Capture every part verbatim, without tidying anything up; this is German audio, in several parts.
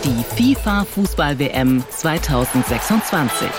die FIFA-Fußball-W M zweitausendsechsundzwanzig.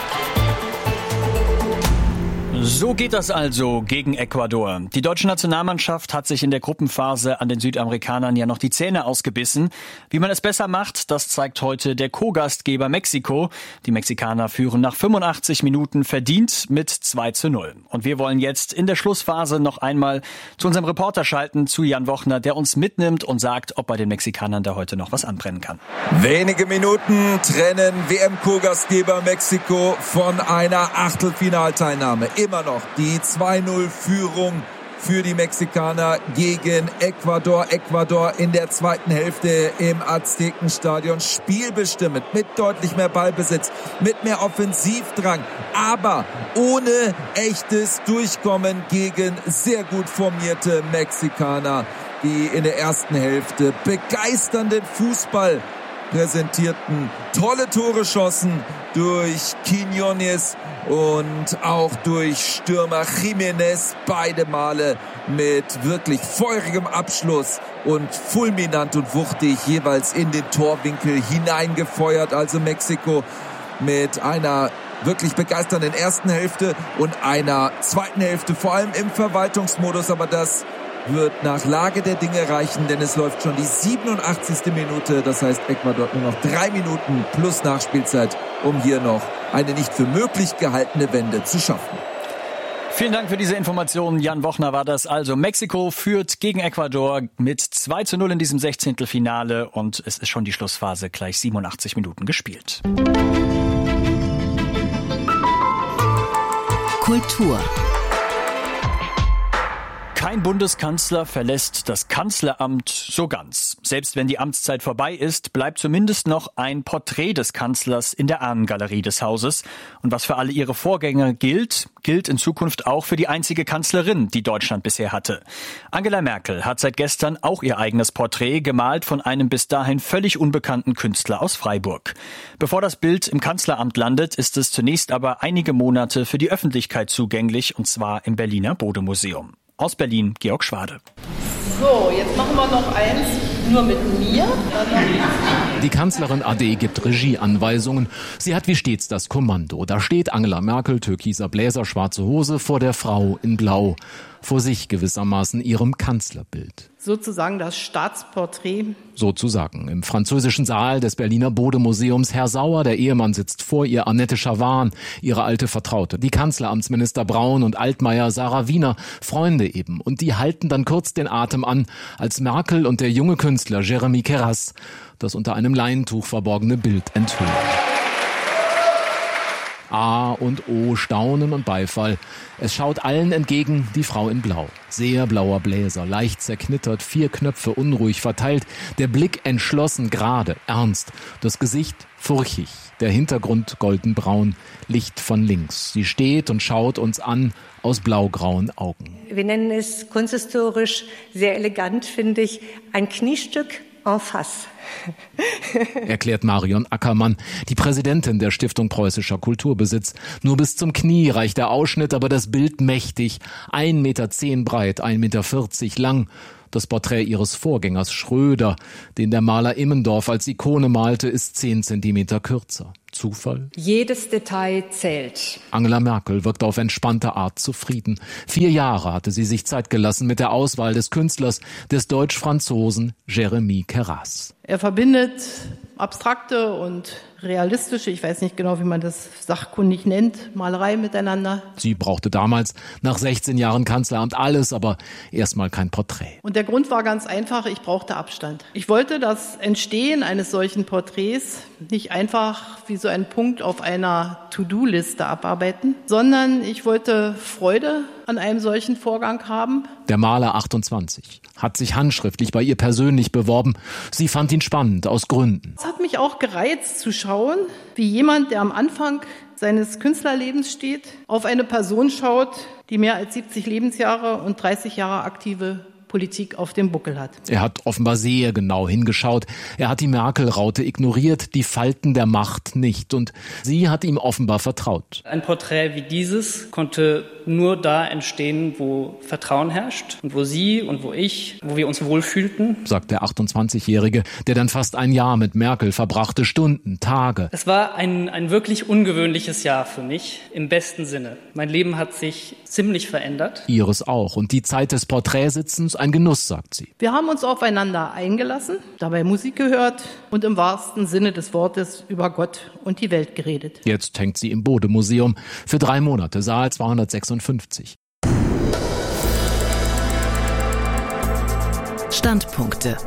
So geht das also gegen Ecuador. Die deutsche Nationalmannschaft hat sich in der Gruppenphase an den Südamerikanern ja noch die Zähne ausgebissen. Wie man es besser macht, das zeigt heute der Co-Gastgeber Mexiko. Die Mexikaner führen nach fünfundachtzig Minuten verdient mit zwei zu null. Und wir wollen jetzt in der Schlussphase noch einmal zu unserem Reporter schalten, zu Jan Wochner, der uns mitnimmt und sagt, ob bei den Mexikanern da heute noch was anbrennen kann. Wenige Minuten trennen W M-Co-Gastgeber Mexiko von einer Achtelfinalteilnahme. Immer noch die zwei null Führung für die Mexikaner gegen Ecuador. Ecuador in der zweiten Hälfte im Aztekenstadion spielbestimmend, mit deutlich mehr Ballbesitz, mit mehr Offensivdrang, aber ohne echtes Durchkommen gegen sehr gut formierte Mexikaner, die in der ersten Hälfte begeisternden Fußball präsentierten, tolle Tore schossen durch Quiñones und auch durch Stürmer Jiménez, beide Male mit wirklich feurigem Abschluss und fulminant und wuchtig jeweils in den Torwinkel hineingefeuert. Also Mexiko mit einer wirklich begeisternden ersten Hälfte und einer zweiten Hälfte, vor allem im Verwaltungsmodus, aber das wird nach Lage der Dinge reichen, denn es läuft schon die siebenundachtzigste Minute. Das heißt, Ecuador nur noch drei Minuten plus Nachspielzeit, um hier noch eine nicht für möglich gehaltene Wende zu schaffen. Vielen Dank für diese Informationen. Jan Wochner war das also. Mexiko führt gegen Ecuador mit zwei zu null in diesem Sechzehntelfinale und es ist schon die Schlussphase, gleich siebenundachtzig Minuten gespielt. Kultur. Kein Bundeskanzler verlässt das Kanzleramt so ganz. Selbst wenn die Amtszeit vorbei ist, bleibt zumindest noch ein Porträt des Kanzlers in der Ahnengalerie des Hauses. Und was für alle ihre Vorgänger gilt, gilt in Zukunft auch für die einzige Kanzlerin, die Deutschland bisher hatte. Angela Merkel hat seit gestern auch ihr eigenes Porträt, gemalt von einem bis dahin völlig unbekannten Künstler aus Freiburg. Bevor das Bild im Kanzleramt landet, ist es zunächst aber einige Monate für die Öffentlichkeit zugänglich, und zwar im Berliner Bode-Museum. Aus Berlin, Georg Schwade. So, jetzt machen wir noch eins nur mit mir. Die Kanzlerin A D gibt Regieanweisungen. Sie hat wie stets das Kommando. Da steht Angela Merkel, türkiser Bläser, schwarze Hose, vor der Frau in Blau. Vor sich gewissermaßen ihrem Kanzlerbild. Sozusagen das Staatsporträt. Sozusagen. Im französischen Saal des Berliner Bode-Museums. Herr Sauer, der Ehemann, sitzt vor ihr. Annette Schawan, ihre alte Vertraute. Die Kanzleramtsminister Braun und Altmaier, Sarah Wiener, Freunde eben. Und die halten dann kurz den Atem an, als Merkel und der junge Künstler Jérémy Queyras das unter einem Leintuch verborgene Bild enthüllen. A und O, Staunen und Beifall. Es schaut allen entgegen die Frau in Blau. Sehr blauer Bläser, leicht zerknittert, vier Knöpfe unruhig verteilt, der Blick entschlossen, gerade, ernst, das Gesicht furchig, der Hintergrund goldenbraun, Licht von links. Sie steht und schaut uns an aus blaugrauen Augen. Wir nennen es kunsthistorisch sehr elegant, finde ich, ein Kniestück en face. Erklärt Marion Ackermann, die Präsidentin der Stiftung Preußischer Kulturbesitz. Nur bis zum Knie reicht der Ausschnitt, aber das Bild mächtig. ein Meter zehn breit, ein Meter vierzig lang. Das Porträt ihres Vorgängers Schröder, den der Maler Immendorf als Ikone malte, ist zehn Zentimeter kürzer. Zufall? Jedes Detail zählt. Angela Merkel wirkt auf entspannte Art zufrieden. Vier Jahre hatte sie sich Zeit gelassen mit der Auswahl des Künstlers, des Deutsch-Franzosen Jérémy Queyras. Er verbindet abstrakte und realistische, ich weiß nicht genau, wie man das sachkundig nennt, Malerei miteinander. Sie brauchte damals nach sechzehn Jahren Kanzleramt alles, aber erstmal kein Porträt. Und der Grund war ganz einfach, ich brauchte Abstand. Ich wollte das Entstehen eines solchen Porträts nicht einfach wie so ein Punkt auf einer To-Do-Liste abarbeiten, sondern ich wollte Freude an einem solchen Vorgang haben. Der Maler achtundzwanzig hat sich handschriftlich bei ihr persönlich beworben. Sie fand ihn spannend, aus Gründen. Es hat mich auch gereizt zu schauen, wie jemand, der am Anfang seines Künstlerlebens steht, auf eine Person schaut, die mehr als siebzig Lebensjahre und dreißig Jahre aktive Politik auf dem Buckel hat. Er hat offenbar sehr genau hingeschaut. Er hat die Merkel-Raute ignoriert, die Falten der Macht nicht. Und sie hat ihm offenbar vertraut. Ein Porträt wie dieses konnte nur da entstehen, wo Vertrauen herrscht und wo Sie und wo ich, wo wir uns wohlfühlten. Sagt der achtundzwanzigjährige, der dann fast ein Jahr mit Merkel verbrachte, Stunden, Tage. Es war ein, ein wirklich ungewöhnliches Jahr für mich, im besten Sinne. Mein Leben hat sich ziemlich verändert. Ihres auch. Und die Zeit des Porträtsitzens ein Genuss, sagt sie. Wir haben uns aufeinander eingelassen, dabei Musik gehört und im wahrsten Sinne des Wortes über Gott und die Welt geredet. Jetzt hängt sie im Bode-Museum für drei Monate, Saal zweihundertsechsundfünfzig. Standpunkte.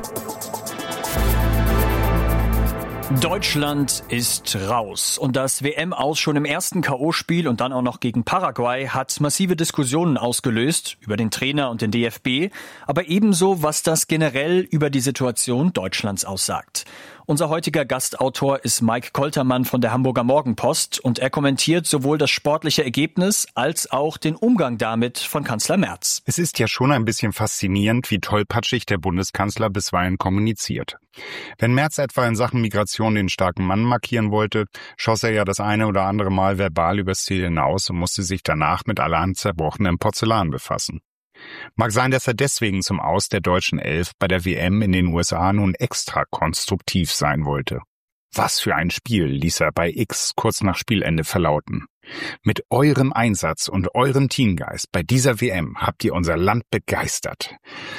Deutschland ist raus. Und das W M-Aus schon im ersten K O-Spiel und dann auch noch gegen Paraguay hat massive Diskussionen ausgelöst über den Trainer und den D F B, aber ebenso, was das generell über die Situation Deutschlands aussagt. Unser heutiger Gastautor ist Mike Koltermann von der Hamburger Morgenpost und er kommentiert sowohl das sportliche Ergebnis als auch den Umgang damit von Kanzler Merz. Es ist ja schon ein bisschen faszinierend, wie tollpatschig der Bundeskanzler bisweilen kommuniziert. Wenn Merz etwa in Sachen Migration den starken Mann markieren wollte, schoss er ja das eine oder andere Mal verbal übers Ziel hinaus und musste sich danach mit allerhand zerbrochenem Porzellan befassen. Mag sein, dass er deswegen zum Aus der deutschen Elf bei der W M in den U S A nun extra konstruktiv sein wollte. Was für ein Spiel, ließ er bei X kurz nach Spielende verlauten. Mit eurem Einsatz und eurem Teamgeist bei dieser W M habt ihr unser Land begeistert.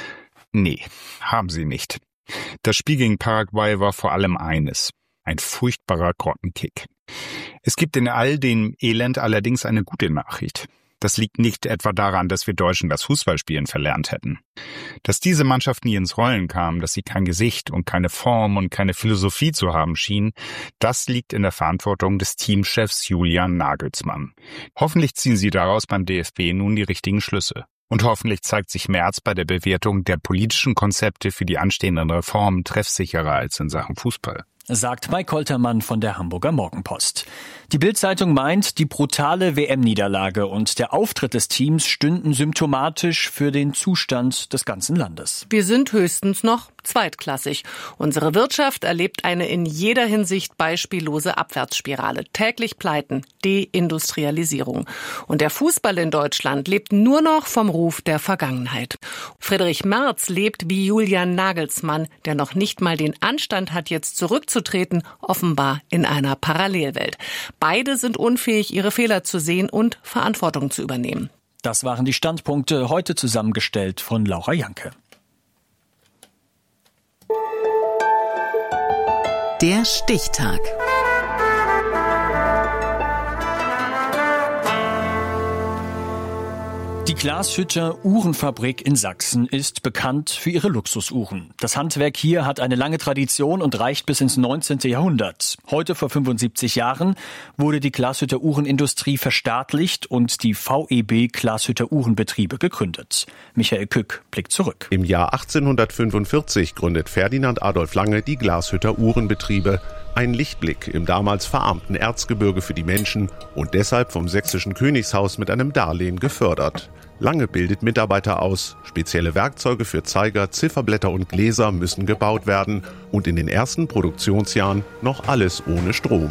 Nee, haben sie nicht. Das Spiel gegen Paraguay war vor allem eines: ein furchtbarer Grottenkick. Es gibt in all dem Elend allerdings eine gute Nachricht. Das liegt nicht etwa daran, dass wir Deutschen das Fußballspielen verlernt hätten. Dass diese Mannschaft nie ins Rollen kam, dass sie kein Gesicht und keine Form und keine Philosophie zu haben schien, das liegt in der Verantwortung des Teamchefs Julian Nagelsmann. Hoffentlich ziehen sie daraus beim D F B nun die richtigen Schlüsse. Und hoffentlich zeigt sich Merz bei der Bewertung der politischen Konzepte für die anstehenden Reformen treffsicherer als in Sachen Fußball. Sagt Mike Koltermann von der Hamburger Morgenpost. Die Bild-Zeitung meint, die brutale W M-Niederlage und der Auftritt des Teams stünden symptomatisch für den Zustand des ganzen Landes. Wir sind höchstens noch zweitklassig. Unsere Wirtschaft erlebt eine in jeder Hinsicht beispiellose Abwärtsspirale. Täglich Pleiten, Deindustrialisierung. Und der Fußball in Deutschland lebt nur noch vom Ruf der Vergangenheit. Friedrich Merz lebt wie Julian Nagelsmann, der noch nicht mal den Anstand hat, jetzt zurückzutreten, offenbar in einer Parallelwelt. Beide sind unfähig, ihre Fehler zu sehen und Verantwortung zu übernehmen. Das waren die Standpunkte, heute zusammengestellt von Laura Janke. Der Stichtag. Die Glashütter Uhrenfabrik in Sachsen ist bekannt für ihre Luxusuhren. Das Handwerk hier hat eine lange Tradition und reicht bis ins neunzehnte Jahrhundert. Heute vor fünfundsiebzig Jahren wurde die Glashütter Uhrenindustrie verstaatlicht und die V E B Glashütter Uhrenbetriebe gegründet. Michael Kück blickt zurück. Im Jahr achtzehnhundertfünfundvierzig gründet Ferdinand Adolf Lange die Glashütter Uhrenbetriebe. Ein Lichtblick im damals verarmten Erzgebirge für die Menschen und deshalb vom sächsischen Königshaus mit einem Darlehen gefördert. Lange bildet Mitarbeiter aus, spezielle Werkzeuge für Zeiger, Zifferblätter und Gläser müssen gebaut werden und in den ersten Produktionsjahren noch alles ohne Strom.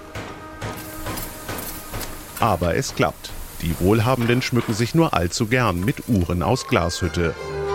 Aber es klappt. Die Wohlhabenden schmücken sich nur allzu gern mit Uhren aus Glashütte.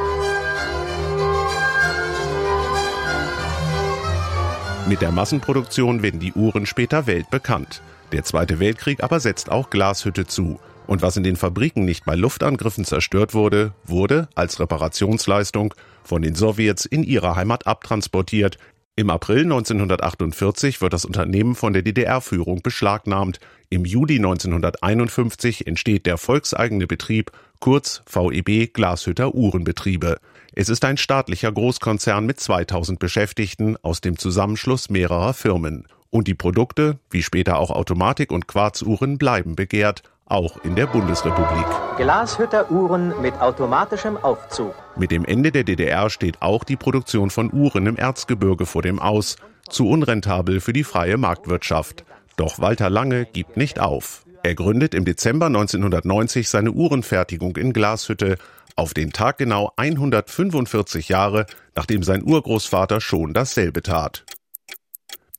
Mit der Massenproduktion werden die Uhren später weltbekannt. Der Zweite Weltkrieg aber setzt auch Glashütte zu. Und was in den Fabriken nicht bei Luftangriffen zerstört wurde, wurde als Reparationsleistung von den Sowjets in ihre Heimat abtransportiert. Im April neunzehnhundertachtundvierzig wird das Unternehmen von der D D R-Führung beschlagnahmt. Im Juli neunzehnhunderteinundfünfzig entsteht der volkseigene Betrieb, kurz V E B Glashütter Uhrenbetriebe. Es ist ein staatlicher Großkonzern mit zweitausend Beschäftigten aus dem Zusammenschluss mehrerer Firmen. Und die Produkte, wie später auch Automatik- und Quarzuhren, bleiben begehrt, auch in der Bundesrepublik. Glashütter Uhren mit automatischem Aufzug. Mit dem Ende der D D R steht auch die Produktion von Uhren im Erzgebirge vor dem Aus. Zu unrentabel für die freie Marktwirtschaft. Doch Walter Lange gibt nicht auf. Er gründet im Dezember neunzehnhundertneunzig seine Uhrenfertigung in Glashütte. Auf den Tag genau hundertfünfundvierzig Jahre, nachdem sein Urgroßvater schon dasselbe tat.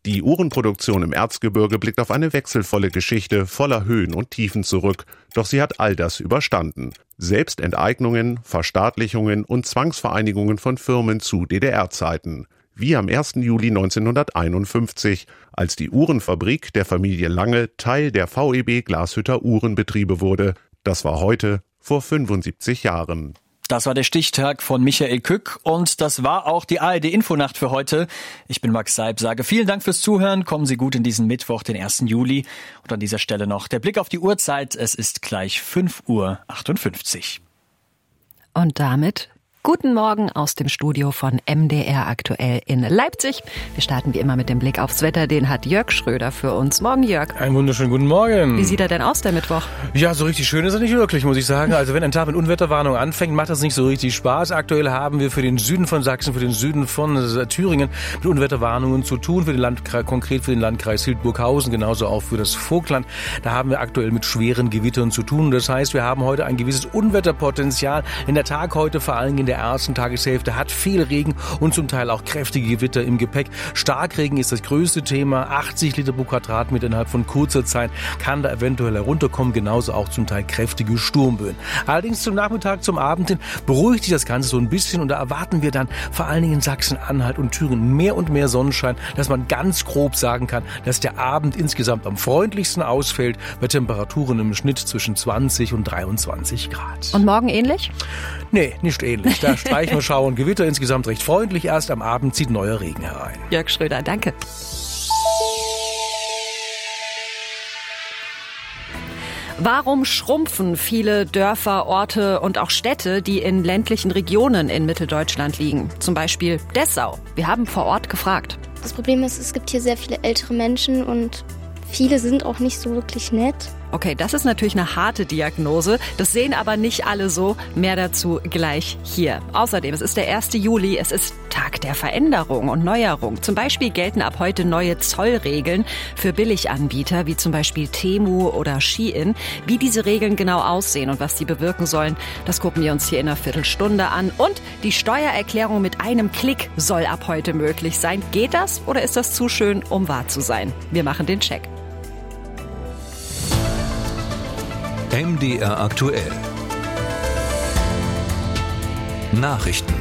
Die Uhrenproduktion im Erzgebirge blickt auf eine wechselvolle Geschichte voller Höhen und Tiefen zurück. Doch sie hat all das überstanden. Selbst Enteignungen, Verstaatlichungen und Zwangsvereinigungen von Firmen zu D D R-Zeiten. Wie am ersten Juli neunzehnhunderteinundfünfzig, als die Uhrenfabrik der Familie Lange Teil der V E B Glashütter Uhrenbetriebe wurde. Das war heute vor fünfundsiebzig Jahren. Das war der Stichtag von Michael Kück und das war auch die A R D-Infonacht für heute. Ich bin Max Seib, sage vielen Dank fürs Zuhören. Kommen Sie gut in diesen Mittwoch, den ersten Juli. Und an dieser Stelle noch der Blick auf die Uhrzeit. Es ist gleich fünf Uhr achtundfünfzig. Und damit guten Morgen aus dem Studio von M D R aktuell in Leipzig. Wir starten wie immer mit dem Blick aufs Wetter. Den hat Jörg Schröder für uns. Morgen, Jörg. Einen wunderschönen guten Morgen. Wie sieht er denn aus, der Mittwoch? Ja, so richtig schön ist er nicht wirklich, muss ich sagen. Also wenn ein Tag mit Unwetterwarnung anfängt, macht das nicht so richtig Spaß. Aktuell haben wir für den Süden von Sachsen, für den Süden von Thüringen mit Unwetterwarnungen zu tun. Für den Landkreis, konkret für den Landkreis Hildburghausen, genauso auch für das Vogtland. Da haben wir aktuell mit schweren Gewittern zu tun. Das heißt, wir haben heute ein gewisses Unwetterpotenzial. In der Tag heute, vor allem in der ersten Tageshälfte, hat viel Regen und zum Teil auch kräftige Gewitter im Gepäck. Starkregen ist das größte Thema. achtzig Liter pro Quadratmeter innerhalb von kurzer Zeit kann da eventuell herunterkommen. Genauso auch zum Teil kräftige Sturmböen. Allerdings zum Nachmittag, zum Abend hin beruhigt sich das Ganze so ein bisschen und da erwarten wir dann vor allen Dingen in Sachsen-Anhalt und Thüringen mehr und mehr Sonnenschein, dass man ganz grob sagen kann, dass der Abend insgesamt am freundlichsten ausfällt bei Temperaturen im Schnitt zwischen zwanzig und dreiundzwanzig Grad. Und morgen ähnlich? Nee, nicht ähnlich. Da streichen wir Schauer und Gewitter, insgesamt recht freundlich. Erst am Abend zieht neuer Regen herein. Jörg Schröder, danke. Warum schrumpfen viele Dörfer, Orte und auch Städte, die in ländlichen Regionen in Mitteldeutschland liegen? Zum Beispiel Dessau. Wir haben vor Ort gefragt. Das Problem ist, es gibt hier sehr viele ältere Menschen und viele sind auch nicht so wirklich nett. Okay, das ist natürlich eine harte Diagnose. Das sehen aber nicht alle so. Mehr dazu gleich hier. Außerdem, es ist der erste Juli. Es ist Tag der Veränderung und Neuerung. Zum Beispiel gelten ab heute neue Zollregeln für Billiganbieter, wie zum Beispiel Temu oder Shein. Wie diese Regeln genau aussehen und was sie bewirken sollen, das gucken wir uns hier in einer Viertelstunde an. Und die Steuererklärung mit einem Klick soll ab heute möglich sein. Geht das oder ist das zu schön, um wahr zu sein? Wir machen den Check. M D R aktuell. Nachrichten.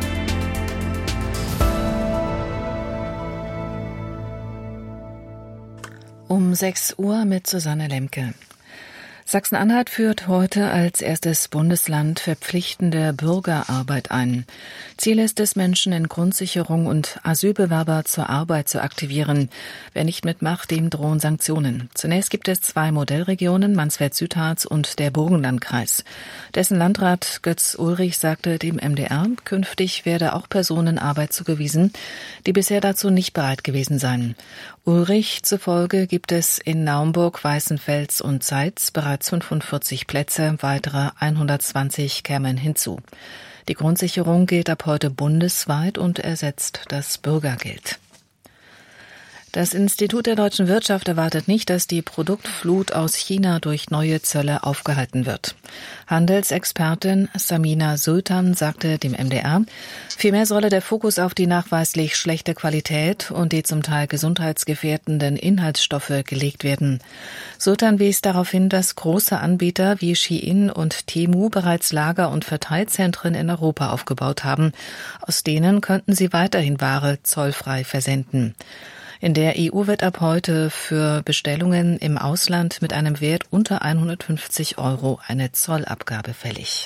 Um sechs Uhr mit Susanne Lemke. Sachsen-Anhalt führt heute als erstes Bundesland verpflichtende Bürgerarbeit ein. Ziel ist es, Menschen in Grundsicherung und Asylbewerber zur Arbeit zu aktivieren. Wer nicht mitmacht, dem drohen Sanktionen. Zunächst gibt es zwei Modellregionen, Mansfeld-Südharz und der Burgenlandkreis. Dessen Landrat Götz Ulrich sagte dem M D R, künftig werde auch Personen Arbeit zugewiesen, die bisher dazu nicht bereit gewesen seien. Ulrich zufolge gibt es in Naumburg, Weißenfels und Zeitz bereits fünfundvierzig Plätze, weitere hundertzwanzig kämen hinzu. Die Grundsicherung gilt ab heute bundesweit und ersetzt das Bürgergeld. Das Institut der deutschen Wirtschaft erwartet nicht, dass die Produktflut aus China durch neue Zölle aufgehalten wird. Handelsexpertin Samina Sultan sagte dem M D R, vielmehr solle der Fokus auf die nachweislich schlechte Qualität und die zum Teil gesundheitsgefährdenden Inhaltsstoffe gelegt werden. Sultan wies darauf hin, dass große Anbieter wie Shein und Temu bereits Lager- und Verteilzentren in Europa aufgebaut haben. Aus denen könnten sie weiterhin Ware zollfrei versenden. In der E U wird ab heute für Bestellungen im Ausland mit einem Wert unter hundertfünfzig Euro eine Zollabgabe fällig.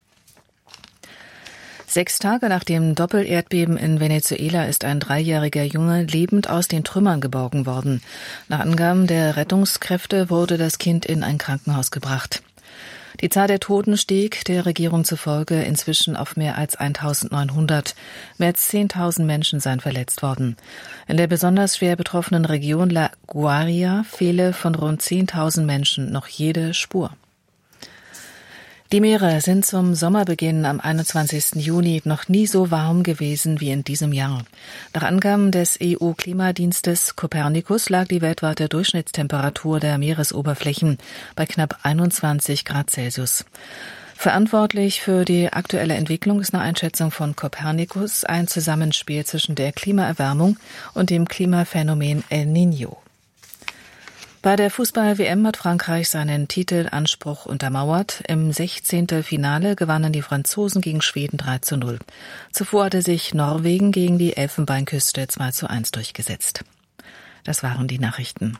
Sechs Tage nach dem Doppelerdbeben in Venezuela ist ein dreijähriger Junge lebend aus den Trümmern geborgen worden. Nach Angaben der Rettungskräfte wurde das Kind in ein Krankenhaus gebracht. Die Zahl der Toten stieg der Regierung zufolge inzwischen auf mehr als eintausendneunhundert. Mehr als zehntausend Menschen seien verletzt worden. In der besonders schwer betroffenen Region La Guaira fehle von rund zehntausend Menschen noch jede Spur. Die Meere sind zum Sommerbeginn am einundzwanzigsten Juni noch nie so warm gewesen wie in diesem Jahr. Nach Angaben des E U-Klimadienstes Copernicus lag die weltweite Durchschnittstemperatur der Meeresoberflächen bei knapp einundzwanzig Grad Celsius. Verantwortlich für die aktuelle Entwicklung ist nach Einschätzung von Copernicus ein Zusammenspiel zwischen der Klimaerwärmung und dem Klimaphänomen El Niño. Bei der Fußball-W M hat Frankreich seinen Titelanspruch untermauert. Im sechzehnten Finale gewannen die Franzosen gegen Schweden drei zu null. Zuvor hatte sich Norwegen gegen die Elfenbeinküste zwei zu eins durchgesetzt. Das waren die Nachrichten.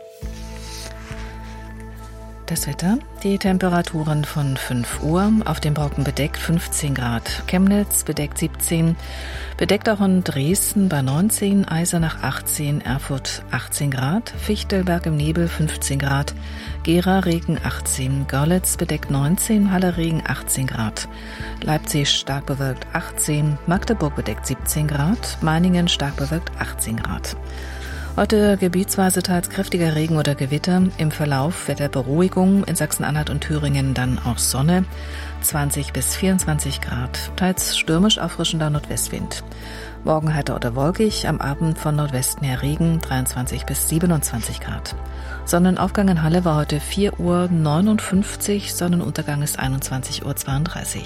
Das Wetter, die Temperaturen von fünf Uhr, auf dem Brocken bedeckt fünfzehn Grad, Chemnitz bedeckt siebzehn, bedeckt auch in Dresden bei neunzehn, Eisenach achtzehn, Erfurt achtzehn Grad, Fichtelberg im Nebel fünfzehn Grad, Gera Regen achtzehn, Görlitz bedeckt neunzehn, Halle Regen achtzehn Grad, Leipzig stark bewölkt achtzehn, Magdeburg bedeckt siebzehn Grad, Meiningen stark bewölkt achtzehn Grad. Heute gebietsweise teils kräftiger Regen oder Gewitter, im Verlauf Wetterberuhigung, in Sachsen-Anhalt und Thüringen dann auch Sonne, zwanzig bis vierundzwanzig Grad, teils stürmisch auffrischender Nordwestwind. Morgen heiter oder wolkig, am Abend von Nordwesten her Regen, dreiundzwanzig bis siebenundzwanzig Grad. Sonnenaufgang in Halle war heute vier Uhr neunundfünfzig, Sonnenuntergang ist einundzwanzig Uhr zweiunddreißig.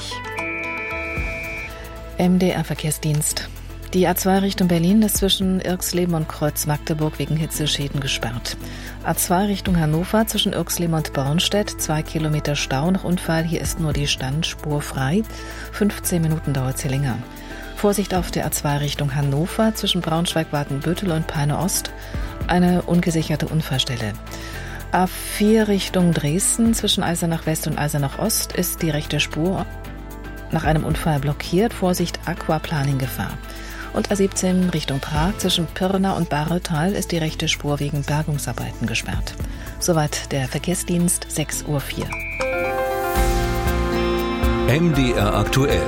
M D R-Verkehrsdienst. Die A zwei Richtung Berlin ist zwischen Irxleben und Kreuz Magdeburg wegen Hitzeschäden gesperrt. A zwei Richtung Hannover zwischen Irxleben und Bornstedt, zwei Kilometer Stau nach Unfall. Hier ist nur die Standspur frei. fünfzehn Minuten dauert sie länger. Vorsicht auf der A zwei Richtung Hannover zwischen Braunschweig-Wadenbüttel und Peine-Ost. Eine ungesicherte Unfallstelle. A vier Richtung Dresden zwischen Eisenach West und Eisenach Ost ist die rechte Spur nach einem Unfall blockiert. Vorsicht, Aquaplaning-Gefahr. Und A siebzehn Richtung Prag zwischen Pirna und Bahretal ist die rechte Spur wegen Bergungsarbeiten gesperrt. Soweit der Verkehrsdienst, sechs Uhr vier. M D R aktuell.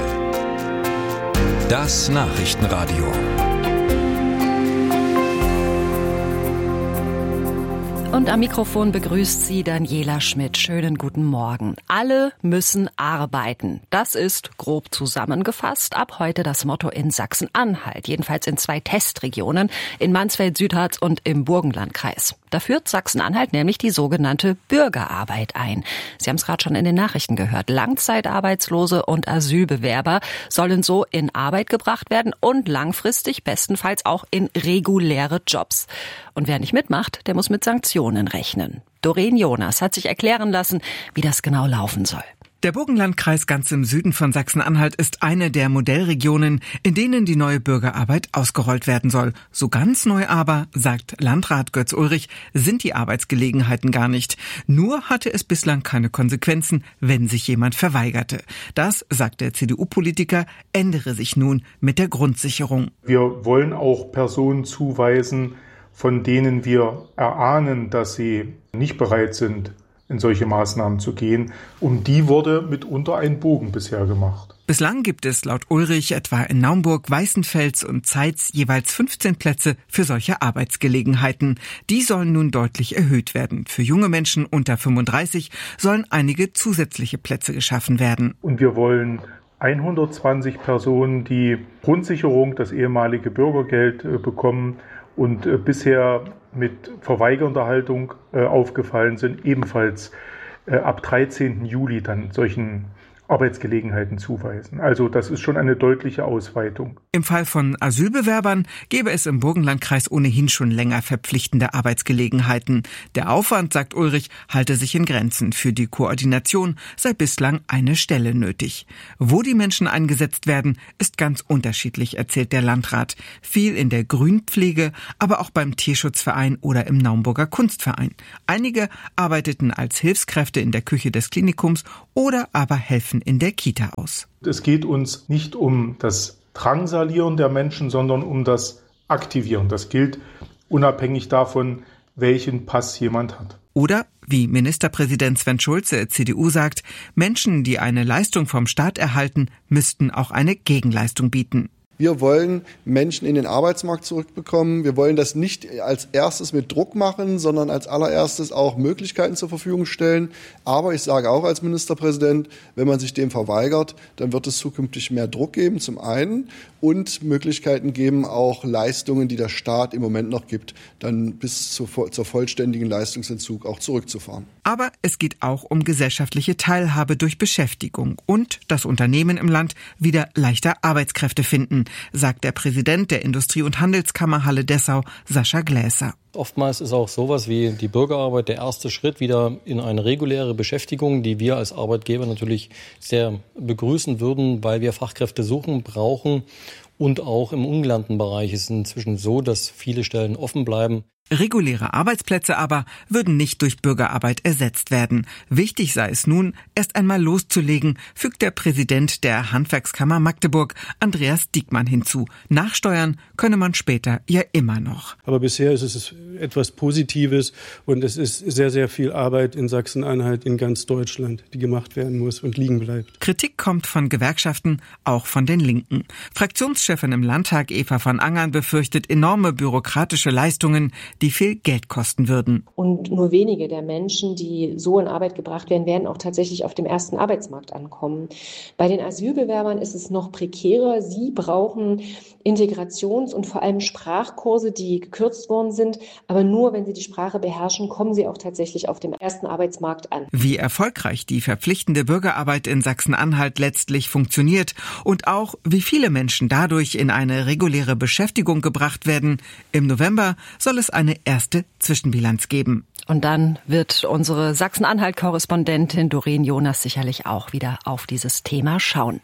Das Nachrichtenradio. Und am Mikrofon begrüßt Sie Daniela Schmidt. Schönen guten Morgen. Alle müssen arbeiten. Das ist grob zusammengefasst ab heute das Motto in Sachsen-Anhalt. Jedenfalls in zwei Testregionen, in Mansfeld-Südharz und im Burgenlandkreis. Da führt Sachsen-Anhalt nämlich die sogenannte Bürgerarbeit ein. Sie haben es gerade schon in den Nachrichten gehört. Langzeitarbeitslose und Asylbewerber sollen so in Arbeit gebracht werden und langfristig bestenfalls auch in reguläre Jobs. Und wer nicht mitmacht, der muss mit Sanktionen rechnen. Doreen Jonas hat sich erklären lassen, wie das genau laufen soll. Der Burgenlandkreis ganz im Süden von Sachsen-Anhalt ist eine der Modellregionen, in denen die neue Bürgerarbeit ausgerollt werden soll. So ganz neu aber, sagt Landrat Götz Ulrich, sind die Arbeitsgelegenheiten gar nicht. Nur hatte es bislang keine Konsequenzen, wenn sich jemand verweigerte. Das, sagt der C D U-Politiker, ändere sich nun mit der Grundsicherung. Wir wollen auch Personen zuweisen, von denen wir erahnen, dass sie nicht bereit sind, in solche Maßnahmen zu gehen. Um die wurde mitunter ein Bogen bisher gemacht. Bislang gibt es laut Ulrich etwa in Naumburg, Weißenfels und Zeitz jeweils fünfzehn Plätze für solche Arbeitsgelegenheiten. Die sollen nun deutlich erhöht werden. Für junge Menschen unter fünfunddreißig sollen einige zusätzliche Plätze geschaffen werden. Und wir wollen hundertzwanzig Personen, die Grundsicherung, das ehemalige Bürgergeld, bekommen und bisher mit verweigernder Haltung aufgefallen sind, ebenfalls ab dreizehnten Juli dann solchen Arbeitsgelegenheiten zuweisen. Also das ist schon eine deutliche Ausweitung. Im Fall von Asylbewerbern gäbe es im Burgenlandkreis ohnehin schon länger verpflichtende Arbeitsgelegenheiten. Der Aufwand, sagt Ulrich, halte sich in Grenzen. Für die Koordination sei bislang eine Stelle nötig. Wo die Menschen eingesetzt werden, ist ganz unterschiedlich, erzählt der Landrat. Viel in der Grünpflege, aber auch beim Tierschutzverein oder im Naumburger Kunstverein. Einige arbeiteten als Hilfskräfte in der Küche des Klinikums oder aber helfen in der Kita aus. Es geht uns nicht um das Drangsalieren der Menschen, sondern um das Aktivieren. Das gilt unabhängig davon, welchen Pass jemand hat. Oder, wie Ministerpräsident Sven Schulze, C D U, sagt, Menschen, die eine Leistung vom Staat erhalten, müssten auch eine Gegenleistung bieten. Wir wollen Menschen in den Arbeitsmarkt zurückbekommen. Wir wollen das nicht als erstes mit Druck machen, sondern als allererstes auch Möglichkeiten zur Verfügung stellen. Aber ich sage auch als Ministerpräsident, wenn man sich dem verweigert, dann wird es zukünftig mehr Druck geben, zum einen, und Möglichkeiten geben, auch Leistungen, die der Staat im Moment noch gibt, dann bis zur, zur vollständigen Leistungsentzug auch zurückzufahren. Aber es geht auch um gesellschaftliche Teilhabe durch Beschäftigung und dass Unternehmen im Land wieder leichter Arbeitskräfte finden, sagt der Präsident der Industrie- und Handelskammer Halle Dessau, Sascha Gläser. Oftmals ist auch sowas wie die Bürgerarbeit der erste Schritt wieder in eine reguläre Beschäftigung, die wir als Arbeitgeber natürlich sehr begrüßen würden, weil wir Fachkräfte suchen, brauchen. Und auch im ungelernten Bereich ist es inzwischen so, dass viele Stellen offen bleiben. Reguläre Arbeitsplätze aber würden nicht durch Bürgerarbeit ersetzt werden. Wichtig sei es nun, erst einmal loszulegen, fügt der Präsident der Handwerkskammer Magdeburg, Andreas Diekmann, hinzu. Nachsteuern könne man später ja immer noch. Aber bisher ist es etwas Positives und es ist sehr, sehr viel Arbeit in Sachsen-Anhalt, in ganz Deutschland, die gemacht werden muss und liegen bleibt. Kritik kommt von Gewerkschaften, auch von den Linken. Fraktionschefin im Landtag Eva von Angern befürchtet enorme bürokratische Leistungen, die viel Geld kosten würden. Und nur wenige der Menschen, die so in Arbeit gebracht werden, werden auch tatsächlich auf dem ersten Arbeitsmarkt ankommen. Bei den Asylbewerbern ist es noch prekärer. Sie brauchen Integrations- und vor allem Sprachkurse, die gekürzt worden sind. Aber nur wenn sie die Sprache beherrschen, kommen sie auch tatsächlich auf dem ersten Arbeitsmarkt an. Wie erfolgreich die verpflichtende Bürgerarbeit in Sachsen-Anhalt letztlich funktioniert und auch wie viele Menschen dadurch in eine reguläre Beschäftigung gebracht werden. Im November soll es eine erste Zwischenbilanz geben. Und dann wird unsere Sachsen-Anhalt-Korrespondentin Doreen Jonas sicherlich auch wieder auf dieses Thema schauen.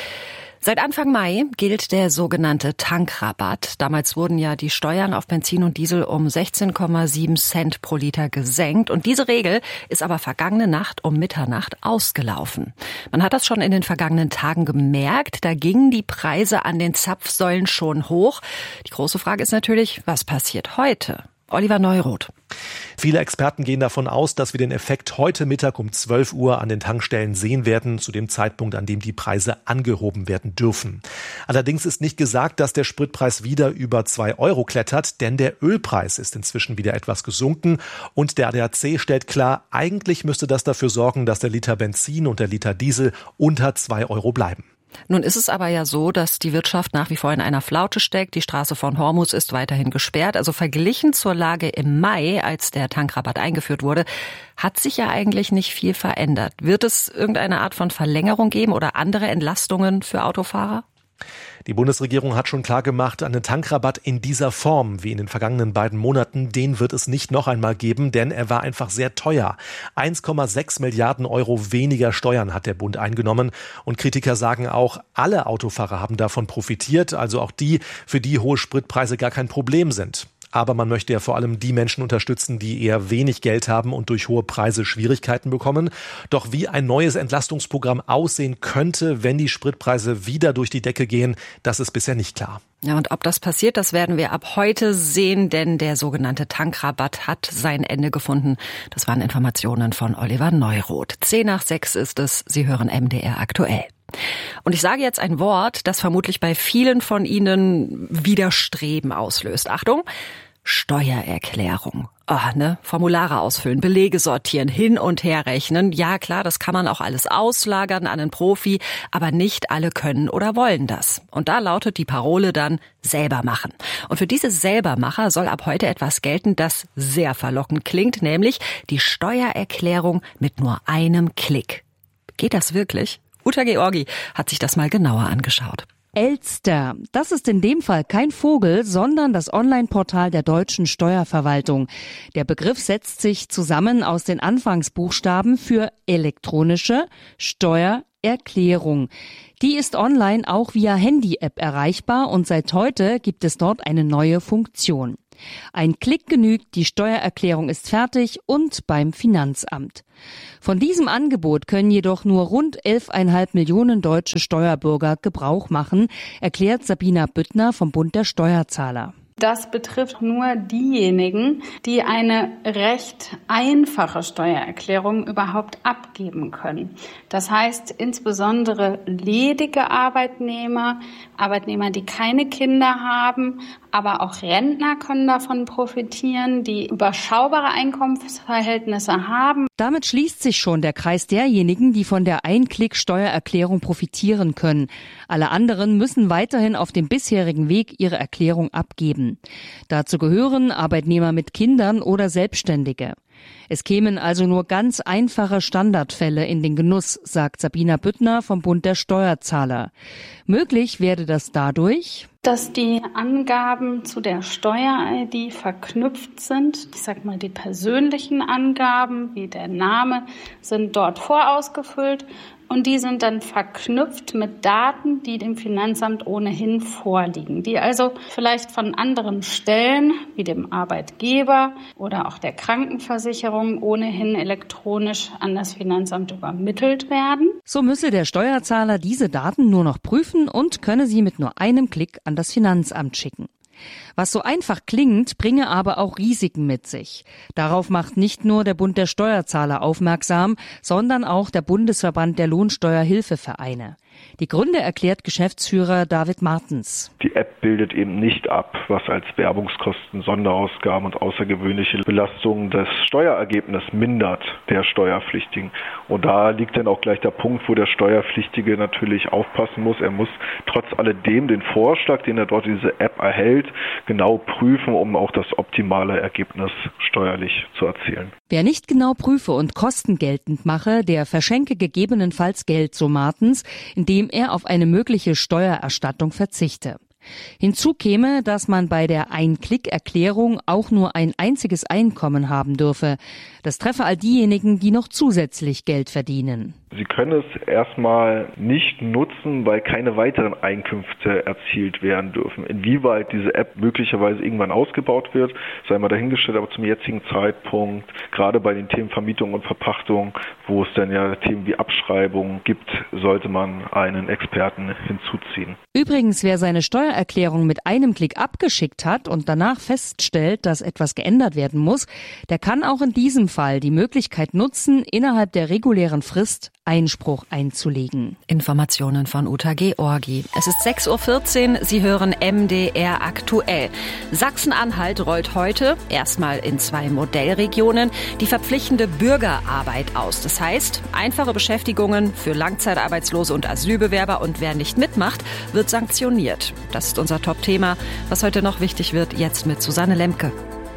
Seit Anfang Mai gilt der sogenannte Tankrabatt. Damals wurden ja die Steuern auf Benzin und Diesel um sechzehn Komma sieben Cent pro Liter gesenkt. Und diese Regel ist aber vergangene Nacht um Mitternacht ausgelaufen. Man hat das schon in den vergangenen Tagen gemerkt. Da gingen die Preise an den Zapfsäulen schon hoch. Die große Frage ist natürlich, was passiert heute? Oliver Neuroth. Viele Experten gehen davon aus, dass wir den Effekt heute Mittag um zwölf Uhr an den Tankstellen sehen werden, zu dem Zeitpunkt, an dem die Preise angehoben werden dürfen. Allerdings ist nicht gesagt, dass der Spritpreis wieder über zwei Euro klettert, denn der Ölpreis ist inzwischen wieder etwas gesunken und der A D A C stellt klar, eigentlich müsste das dafür sorgen, dass der Liter Benzin und der Liter Diesel unter zwei Euro bleiben. Nun ist es aber ja so, dass die Wirtschaft nach wie vor in einer Flaute steckt. Die Straße von Hormuz ist weiterhin gesperrt. Also verglichen zur Lage im Mai, als der Tankrabatt eingeführt wurde, hat sich ja eigentlich nicht viel verändert. Wird es irgendeine Art von Verlängerung geben oder andere Entlastungen für Autofahrer? Die Bundesregierung hat schon klargemacht, einen Tankrabatt in dieser Form wie in den vergangenen beiden Monaten, den wird es nicht noch einmal geben, denn er war einfach sehr teuer. eins Komma sechs Milliarden Euro weniger Steuern hat der Bund eingenommen. Und Kritiker sagen auch, alle Autofahrer haben davon profitiert, also auch die, für die hohe Spritpreise gar kein Problem sind. Aber man möchte ja vor allem die Menschen unterstützen, die eher wenig Geld haben und durch hohe Preise Schwierigkeiten bekommen. Doch wie ein neues Entlastungsprogramm aussehen könnte, wenn die Spritpreise wieder durch die Decke gehen, das ist bisher nicht klar. Ja, und ob das passiert, das werden wir ab heute sehen, denn der sogenannte Tankrabatt hat sein Ende gefunden. Das waren Informationen von Oliver Neuroth. Zehn nach sechs ist es. Sie hören M D R aktuell. Und ich sage jetzt ein Wort, das vermutlich bei vielen von Ihnen Widerstreben auslöst. Achtung! Steuererklärung. Ah, ne? Formulare ausfüllen, Belege sortieren, hin und her rechnen. Ja, klar, das kann man auch alles auslagern an einen Profi, aber nicht alle können oder wollen das. Und da lautet die Parole dann selber machen. Und für diese Selbermacher soll ab heute etwas gelten, das sehr verlockend klingt, nämlich die Steuererklärung mit nur einem Klick. Geht das wirklich? Uta Georgi hat sich das mal genauer angeschaut. Elster. Das ist in dem Fall kein Vogel, sondern das Online-Portal der deutschen Steuerverwaltung. Der Begriff setzt sich zusammen aus den Anfangsbuchstaben für elektronische Steuererklärung. Die ist online auch via Handy-App erreichbar und seit heute gibt es dort eine neue Funktion. Ein Klick genügt, die Steuererklärung ist fertig und beim Finanzamt. Von diesem Angebot können jedoch nur rund elf Komma fünf Millionen deutsche Steuerbürger Gebrauch machen, erklärt Sabina Büttner vom Bund der Steuerzahler. Das betrifft nur diejenigen, die eine recht einfache Steuererklärung überhaupt abgeben können. Das heißt insbesondere ledige Arbeitnehmer, Arbeitnehmer, die keine Kinder haben, aber auch Rentner können davon profitieren, die überschaubare Einkommensverhältnisse haben. Damit schließt sich schon der Kreis derjenigen, die von der Ein-Klick-Steuererklärung profitieren können. Alle anderen müssen weiterhin auf dem bisherigen Weg ihre Erklärung abgeben. Dazu gehören Arbeitnehmer mit Kindern oder Selbstständige. Es kämen also nur ganz einfache Standardfälle in den Genuss, sagt Sabina Büttner vom Bund der Steuerzahler. Möglich werde das dadurch, dass die Angaben zu der Steuer-I D verknüpft sind. Ich sag mal, die persönlichen Angaben, wie der Name, sind dort vorausgefüllt. Und die sind dann verknüpft mit Daten, die dem Finanzamt ohnehin vorliegen, die also vielleicht von anderen Stellen, wie dem Arbeitgeber oder auch der Krankenversicherung, ohnehin elektronisch an das Finanzamt übermittelt werden. So müsse der Steuerzahler diese Daten nur noch prüfen und könne sie mit nur einem Klick an das Finanzamt schicken. Was so einfach klingt, bringe aber auch Risiken mit sich. Darauf macht nicht nur der Bund der Steuerzahler aufmerksam, sondern auch der Bundesverband der Lohnsteuerhilfevereine. Die Gründe erklärt Geschäftsführer David Martens. Die App bildet eben nicht ab, was als Werbungskosten, Sonderausgaben und außergewöhnliche Belastungen das Steuerergebnis mindert der Steuerpflichtigen. Und da liegt dann auch gleich der Punkt, wo der Steuerpflichtige natürlich aufpassen muss. Er muss trotz alledem den Vorschlag, den er dort diese App erhält, genau prüfen, um auch das optimale Ergebnis steuerlich zu erzielen. Wer nicht genau prüfe und Kosten geltend mache, der verschenke gegebenenfalls Geld, so Martens, indem er auf eine mögliche Steuererstattung verzichte. Hinzu käme, dass man bei der Ein-Klick-Erklärung auch nur ein einziges Einkommen haben dürfe. Das treffe all diejenigen, die noch zusätzlich Geld verdienen. Sie können es erstmal nicht nutzen, weil keine weiteren Einkünfte erzielt werden dürfen. Inwieweit diese App möglicherweise irgendwann ausgebaut wird, sei mal dahingestellt, aber zum jetzigen Zeitpunkt, gerade bei den Themen Vermietung und Verpachtung, wo es dann ja Themen wie Abschreibung gibt, sollte man einen Experten hinzuziehen. Übrigens, wer seine Steuererklärung mit einem Klick abgeschickt hat und danach feststellt, dass etwas geändert werden muss, der kann auch in diesem Fall die Möglichkeit nutzen, innerhalb der regulären Frist Einspruch einzulegen. Informationen von Uta Georgi. Es ist sechs Uhr vierzehn, Sie hören M D R aktuell. Sachsen-Anhalt rollt heute, erstmal in zwei Modellregionen, die verpflichtende Bürgerarbeit aus. Das heißt, einfache Beschäftigungen für Langzeitarbeitslose und Asylbewerber, und wer nicht mitmacht, wird sanktioniert. Das ist unser Top-Thema. Was heute noch wichtig wird, jetzt mit Susanne Lemke.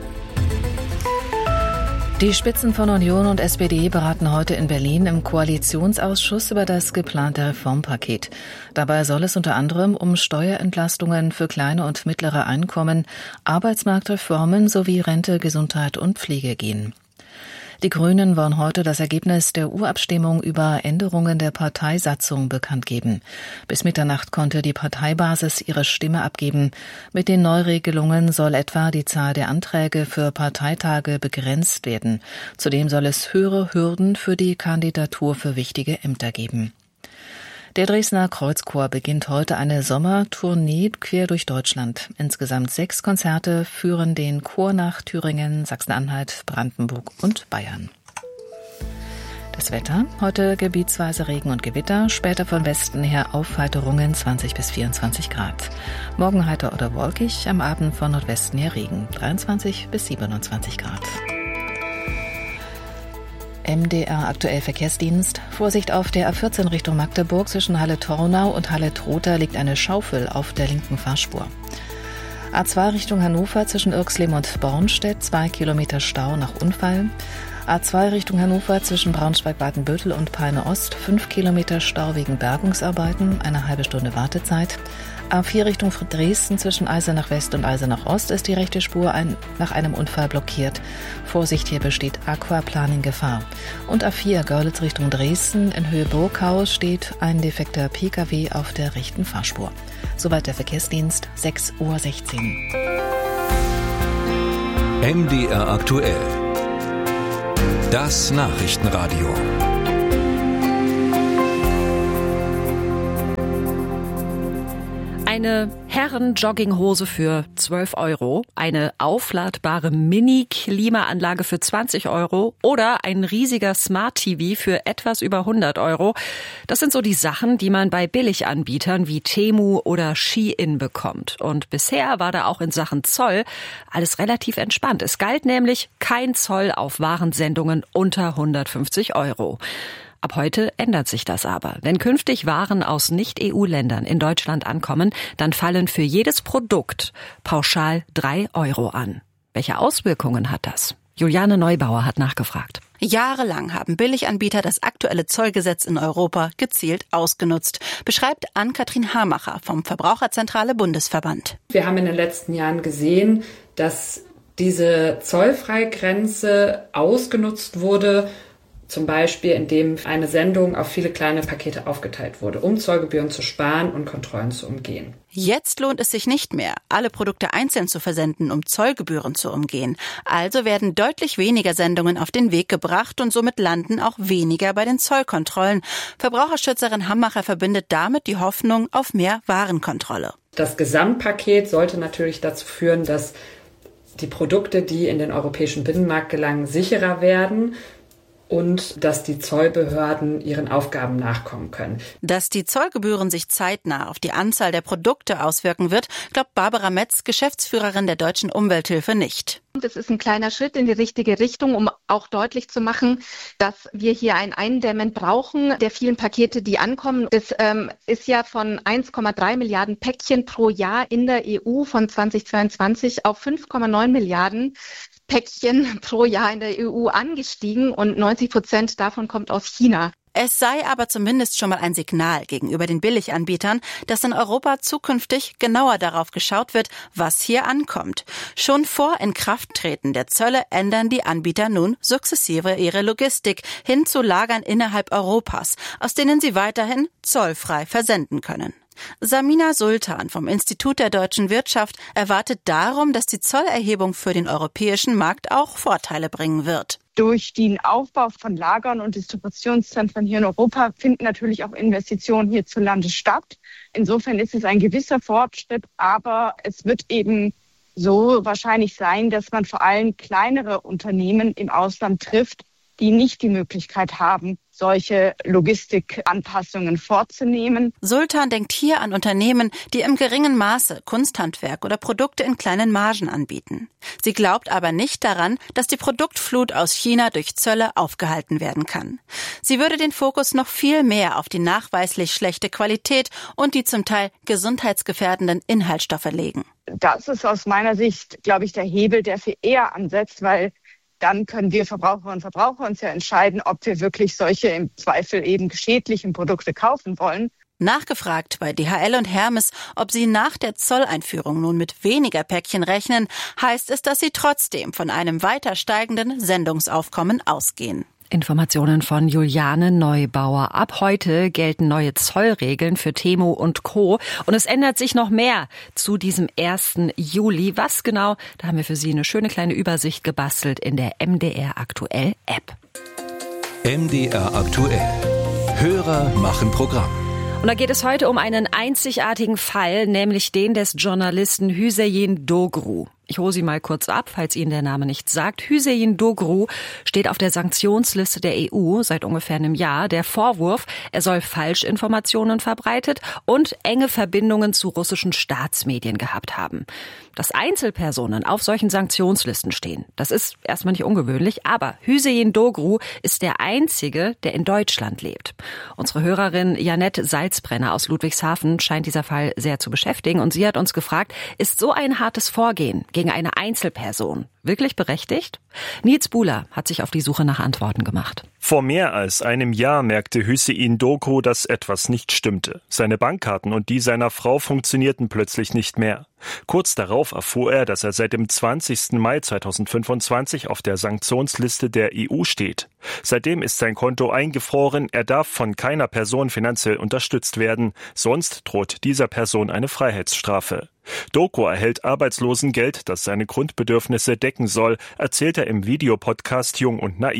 Die Spitzen von Union und S P D beraten heute in Berlin im Koalitionsausschuss über das geplante Reformpaket. Dabei soll es unter anderem um Steuerentlastungen für kleine und mittlere Einkommen, Arbeitsmarktreformen sowie Rente, Gesundheit und Pflege gehen. Die Grünen wollen heute das Ergebnis der Urabstimmung über Änderungen der Parteisatzung bekannt geben. Bis Mitternacht konnte die Parteibasis ihre Stimme abgeben. Mit den Neuregelungen soll etwa die Zahl der Anträge für Parteitage begrenzt werden. Zudem soll es höhere Hürden für die Kandidatur für wichtige Ämter geben. Der Dresdner Kreuzchor beginnt heute eine Sommertournee quer durch Deutschland. Insgesamt sechs Konzerte führen den Chor nach Thüringen, Sachsen-Anhalt, Brandenburg und Bayern. Das Wetter: heute gebietsweise Regen und Gewitter, später von Westen her Aufheiterungen, zwanzig bis vierundzwanzig Grad. Morgen heiter oder wolkig, am Abend von Nordwesten her Regen, dreiundzwanzig bis siebenundzwanzig Grad. M D R aktuell Verkehrsdienst. Vorsicht auf der A vierzehn Richtung Magdeburg zwischen Halle-Tornau und Halle-Trotha liegt eine Schaufel auf der linken Fahrspur. A zwei Richtung Hannover zwischen Irxleben und Bornstedt, zwei Kilometer Stau nach Unfall. A zwei Richtung Hannover zwischen Braunschweig-Badenbüttel und Peine Ost, fünf Kilometer Stau wegen Bergungsarbeiten, eine halbe Stunde Wartezeit. A vier Richtung Dresden zwischen Eisenach West und Eisenach Ost ist die rechte Spur ein, nach einem Unfall blockiert. Vorsicht, hier besteht Aquaplaning-Gefahr. Und A vier Görlitz Richtung Dresden in Höhe Burgau steht ein defekter Pkw auf der rechten Fahrspur. Soweit der Verkehrsdienst, sechs Uhr sechzehn. M D R aktuell. Das Nachrichtenradio. Eine Herren-Jogginghose für zwölf Euro, eine aufladbare Mini-Klimaanlage für zwanzig Euro oder ein riesiger Smart-T V für etwas über hundert Euro. Das sind so die Sachen, die man bei Billiganbietern wie Temu oder Shein bekommt. Und bisher war da auch in Sachen Zoll alles relativ entspannt. Es galt nämlich kein Zoll auf Warensendungen unter hundertfünfzig Euro. Ab heute ändert sich das aber. Wenn künftig Waren aus Nicht-E U-Ländern in Deutschland ankommen, dann fallen für jedes Produkt pauschal drei Euro an. Welche Auswirkungen hat das? Juliane Neubauer hat nachgefragt. Jahrelang haben Billiganbieter das aktuelle Zollgesetz in Europa gezielt ausgenutzt, beschreibt Ann-Kathrin Hamacher vom Verbraucherzentrale Bundesverband. Wir haben in den letzten Jahren gesehen, dass diese Zollfreigrenze ausgenutzt wurde, zum Beispiel indem eine Sendung auf viele kleine Pakete aufgeteilt wurde, um Zollgebühren zu sparen und Kontrollen zu umgehen. Jetzt lohnt es sich nicht mehr, alle Produkte einzeln zu versenden, um Zollgebühren zu umgehen. Also werden deutlich weniger Sendungen auf den Weg gebracht und somit landen auch weniger bei den Zollkontrollen. Verbraucherschützerin Hammacher verbindet damit die Hoffnung auf mehr Warenkontrolle. Das Gesamtpaket sollte natürlich dazu führen, dass die Produkte, die in den europäischen Binnenmarkt gelangen, sicherer werden und dass die Zollbehörden ihren Aufgaben nachkommen können. Dass die Zollgebühren sich zeitnah auf die Anzahl der Produkte auswirken wird, glaubt Barbara Metz, Geschäftsführerin der Deutschen Umwelthilfe, nicht. Das ist ein kleiner Schritt in die richtige Richtung, um auch deutlich zu machen, dass wir hier ein Eindämmen brauchen der vielen Pakete, die ankommen. Das ähm, ist ja von eins Komma drei Milliarden Päckchen pro Jahr in der E U von zweitausendzweiundzwanzig auf fünf Komma neun Milliarden Päckchen pro Jahr in der E U angestiegen und neunzig Prozent davon kommt aus China. Es sei aber zumindest schon mal ein Signal gegenüber den Billiganbietern, dass in Europa zukünftig genauer darauf geschaut wird, was hier ankommt. Schon vor Inkrafttreten der Zölle ändern die Anbieter nun sukzessive ihre Logistik hin zu Lagern innerhalb Europas, aus denen sie weiterhin zollfrei versenden können. Samina Sultan vom Institut der deutschen Wirtschaft erwartet darum, dass die Zollerhebung für den europäischen Markt auch Vorteile bringen wird. Durch den Aufbau von Lagern und Distributionszentren hier in Europa finden natürlich auch Investitionen hierzulande statt. Insofern ist es ein gewisser Fortschritt, aber es wird eben so wahrscheinlich sein, dass man vor allem kleinere Unternehmen im Ausland trifft, die nicht die Möglichkeit haben, solche Logistikanpassungen vorzunehmen. Sultan denkt hier an Unternehmen, die im geringen Maße Kunsthandwerk oder Produkte in kleinen Margen anbieten. Sie glaubt aber nicht daran, dass die Produktflut aus China durch Zölle aufgehalten werden kann. Sie würde den Fokus noch viel mehr auf die nachweislich schlechte Qualität und die zum Teil gesundheitsgefährdenden Inhaltsstoffe legen. Das ist aus meiner Sicht, glaube ich, der Hebel, der viel eher ansetzt, weil dann können wir Verbraucherinnen und Verbraucher uns ja entscheiden, ob wir wirklich solche im Zweifel eben schädlichen Produkte kaufen wollen. Nachgefragt bei D H L und Hermes, ob sie nach der Zolleinführung nun mit weniger Päckchen rechnen, heißt es, dass sie trotzdem von einem weiter steigenden Sendungsaufkommen ausgehen. Informationen von Juliane Neubauer. Ab heute gelten neue Zollregeln für Temu und Co. Und es ändert sich noch mehr zu diesem ersten Juli. Was genau? Da haben wir für Sie eine schöne kleine Übersicht gebastelt in der M D R Aktuell App. M D R Aktuell. Hörer machen Programm. Und da geht es heute um einen einzigartigen Fall, nämlich den des Journalisten Hüseyin Doğru. Ich hole Sie mal kurz ab, falls Ihnen der Name nichts sagt. Hüseyin Doğru steht auf der Sanktionsliste der E U seit ungefähr einem Jahr. Der Vorwurf, er soll Falschinformationen verbreitet und enge Verbindungen zu russischen Staatsmedien gehabt haben. Dass Einzelpersonen auf solchen Sanktionslisten stehen, das ist erstmal nicht ungewöhnlich, aber Hüseyin Doğru ist der einzige, der in Deutschland lebt. Unsere Hörerin Janette Salzbrenner aus Ludwigshafen scheint dieser Fall sehr zu beschäftigen und sie hat uns gefragt, ist so ein hartes Vorgehen gegen eine Einzelperson wirklich berechtigt? Nils Buhler hat sich auf die Suche nach Antworten gemacht. Vor mehr als einem Jahr merkte Hüseyin Doğru, dass etwas nicht stimmte. Seine Bankkarten und die seiner Frau funktionierten plötzlich nicht mehr. Kurz darauf erfuhr er, dass er seit dem zwanzigsten Mai zweitausendfünfundzwanzig auf der Sanktionsliste der E U steht. Seitdem ist sein Konto eingefroren, er darf von keiner Person finanziell unterstützt werden, sonst droht dieser Person eine Freiheitsstrafe. Doğru erhält Arbeitslosengeld, das seine Grundbedürfnisse decken soll, erzählt er im Videopodcast Jung und Naiv.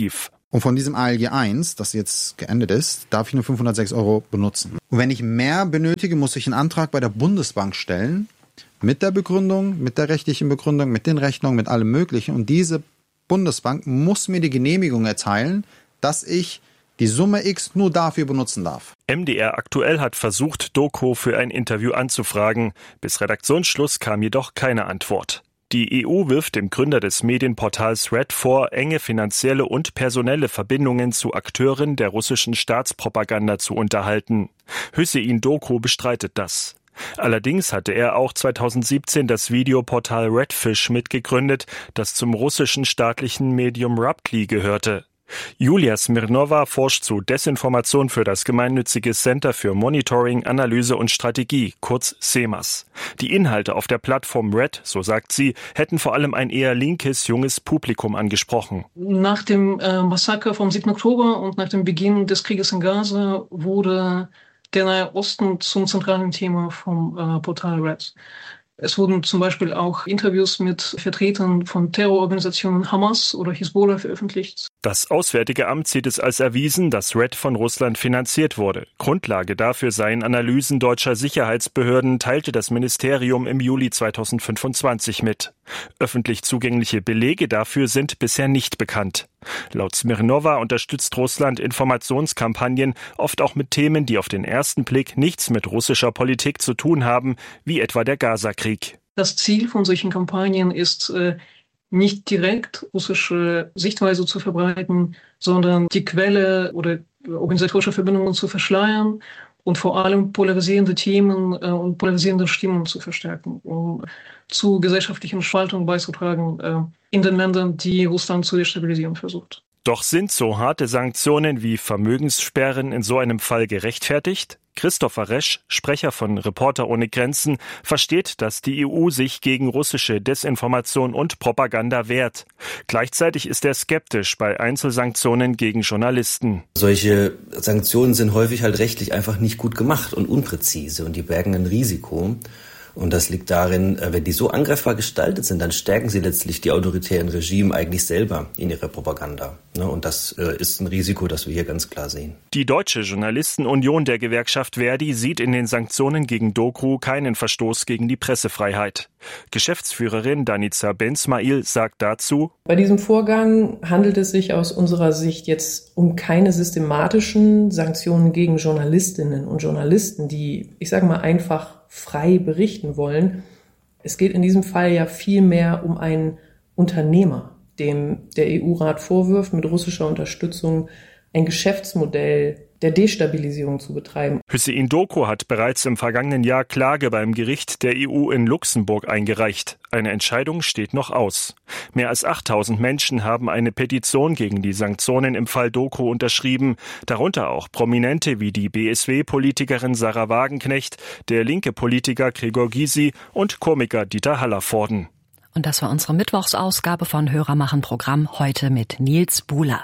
Und von diesem A L G eins, das jetzt geendet ist, darf ich nur fünfhundertsechs Euro benutzen. Und wenn ich mehr benötige, muss ich einen Antrag bei der Bundesbank stellen, mit der Begründung, mit der rechtlichen Begründung, mit den Rechnungen, mit allem Möglichen. Und diese Bundesbank muss mir die Genehmigung erteilen, dass ich die Summe X nur dafür benutzen darf. M D R Aktuell hat versucht, Doko für ein Interview anzufragen. Bis Redaktionsschluss kam jedoch keine Antwort. Die E U wirft dem Gründer des Medienportals Red vor, enge finanzielle und personelle Verbindungen zu Akteuren der russischen Staatspropaganda zu unterhalten. Hüseyin Doko bestreitet das. Allerdings hatte er auch zweitausendsiebzehn das Videoportal Redfish mitgegründet, das zum russischen staatlichen Medium Rubkli gehörte. Julia Smirnova forscht zu Desinformation für das gemeinnützige Center für Monitoring, Analyse und Strategie, kurz C E M A S. Die Inhalte auf der Plattform Red, so sagt sie, hätten vor allem ein eher linkes, junges Publikum angesprochen. Nach dem äh, Massaker vom siebten Oktober und nach dem Beginn des Krieges in Gaza wurde der Nahe Osten zum zentralen Thema vom äh, Portal Red. Es wurden zum Beispiel auch Interviews mit Vertretern von Terrororganisationen Hamas oder Hisbollah veröffentlicht. Das Auswärtige Amt sieht es als erwiesen, dass Red von Russland finanziert wurde. Grundlage dafür seien Analysen deutscher Sicherheitsbehörden, teilte das Ministerium im Juli zweitausendfünfundzwanzig mit. Öffentlich zugängliche Belege dafür sind bisher nicht bekannt. Laut Smirnova unterstützt Russland Informationskampagnen, oft auch mit Themen, die auf den ersten Blick nichts mit russischer Politik zu tun haben, wie etwa der Gaza-Krieg. Das Ziel von solchen Kampagnen ist, äh, nicht direkt russische Sichtweise zu verbreiten, sondern die Quelle oder organisatorische Verbindungen zu verschleiern und vor allem polarisierende Themen äh, und polarisierende Stimmen zu verstärken, um zu gesellschaftlichen Spaltungen beizutragen äh, in den Ländern, die Russland zu destabilisieren versucht. Doch sind so harte Sanktionen wie Vermögenssperren in so einem Fall gerechtfertigt? Christopher Resch, Sprecher von Reporter ohne Grenzen, versteht, dass die E U sich gegen russische Desinformation und Propaganda wehrt. Gleichzeitig ist er skeptisch bei Einzelsanktionen gegen Journalisten. Solche Sanktionen sind häufig halt rechtlich einfach nicht gut gemacht und unpräzise und die bergen ein Risiko. Und das liegt darin, wenn die so angreifbar gestaltet sind, dann stärken sie letztlich die autoritären Regime eigentlich selber in ihrer Propaganda. Und das ist ein Risiko, das wir hier ganz klar sehen. Die Deutsche Journalistenunion der Gewerkschaft Verdi sieht in den Sanktionen gegen Doko keinen Verstoß gegen die Pressefreiheit. Geschäftsführerin Danica Benzmail sagt dazu: Bei diesem Vorgang handelt es sich aus unserer Sicht jetzt um keine systematischen Sanktionen gegen Journalistinnen und Journalisten, die, ich sage mal, einfach frei berichten wollen. Es geht in diesem Fall ja vielmehr um einen Unternehmer, dem der E U-Rat vorwirft, mit russischer Unterstützung ein Geschäftsmodell der Destabilisierung zu betreiben. Hüseyin Doko hat bereits im vergangenen Jahr Klage beim Gericht der E U in Luxemburg eingereicht. Eine Entscheidung steht noch aus. Mehr als achttausend Menschen haben eine Petition gegen die Sanktionen im Fall Doko unterschrieben, darunter auch Prominente wie die B S W-Politikerin Sarah Wagenknecht, der linke Politiker Gregor Gysi und Komiker Dieter Hallervorden. Und das war unsere Mittwochsausgabe von Hörermachen-Programm, heute mit Nils Buhler.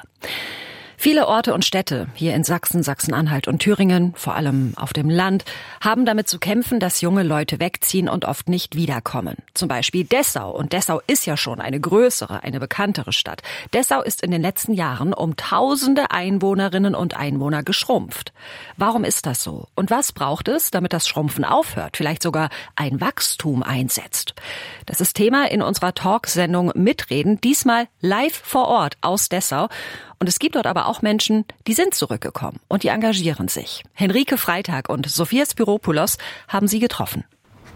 Viele Orte und Städte hier in Sachsen, Sachsen-Anhalt und Thüringen, vor allem auf dem Land, haben damit zu kämpfen, dass junge Leute wegziehen und oft nicht wiederkommen. Zum Beispiel Dessau. Und Dessau ist ja schon eine größere, eine bekanntere Stadt. Dessau ist in den letzten Jahren um tausende Einwohnerinnen und Einwohner geschrumpft. Warum ist das so? Und was braucht es, damit das Schrumpfen aufhört, vielleicht sogar ein Wachstum einsetzt? Das ist Thema in unserer Talksendung Mitreden, diesmal live vor Ort aus Dessau. Und es gibt dort aber auch Menschen, die sind zurückgekommen und die engagieren sich. Henrike Freitag und Sophia Spiropoulos haben sie getroffen.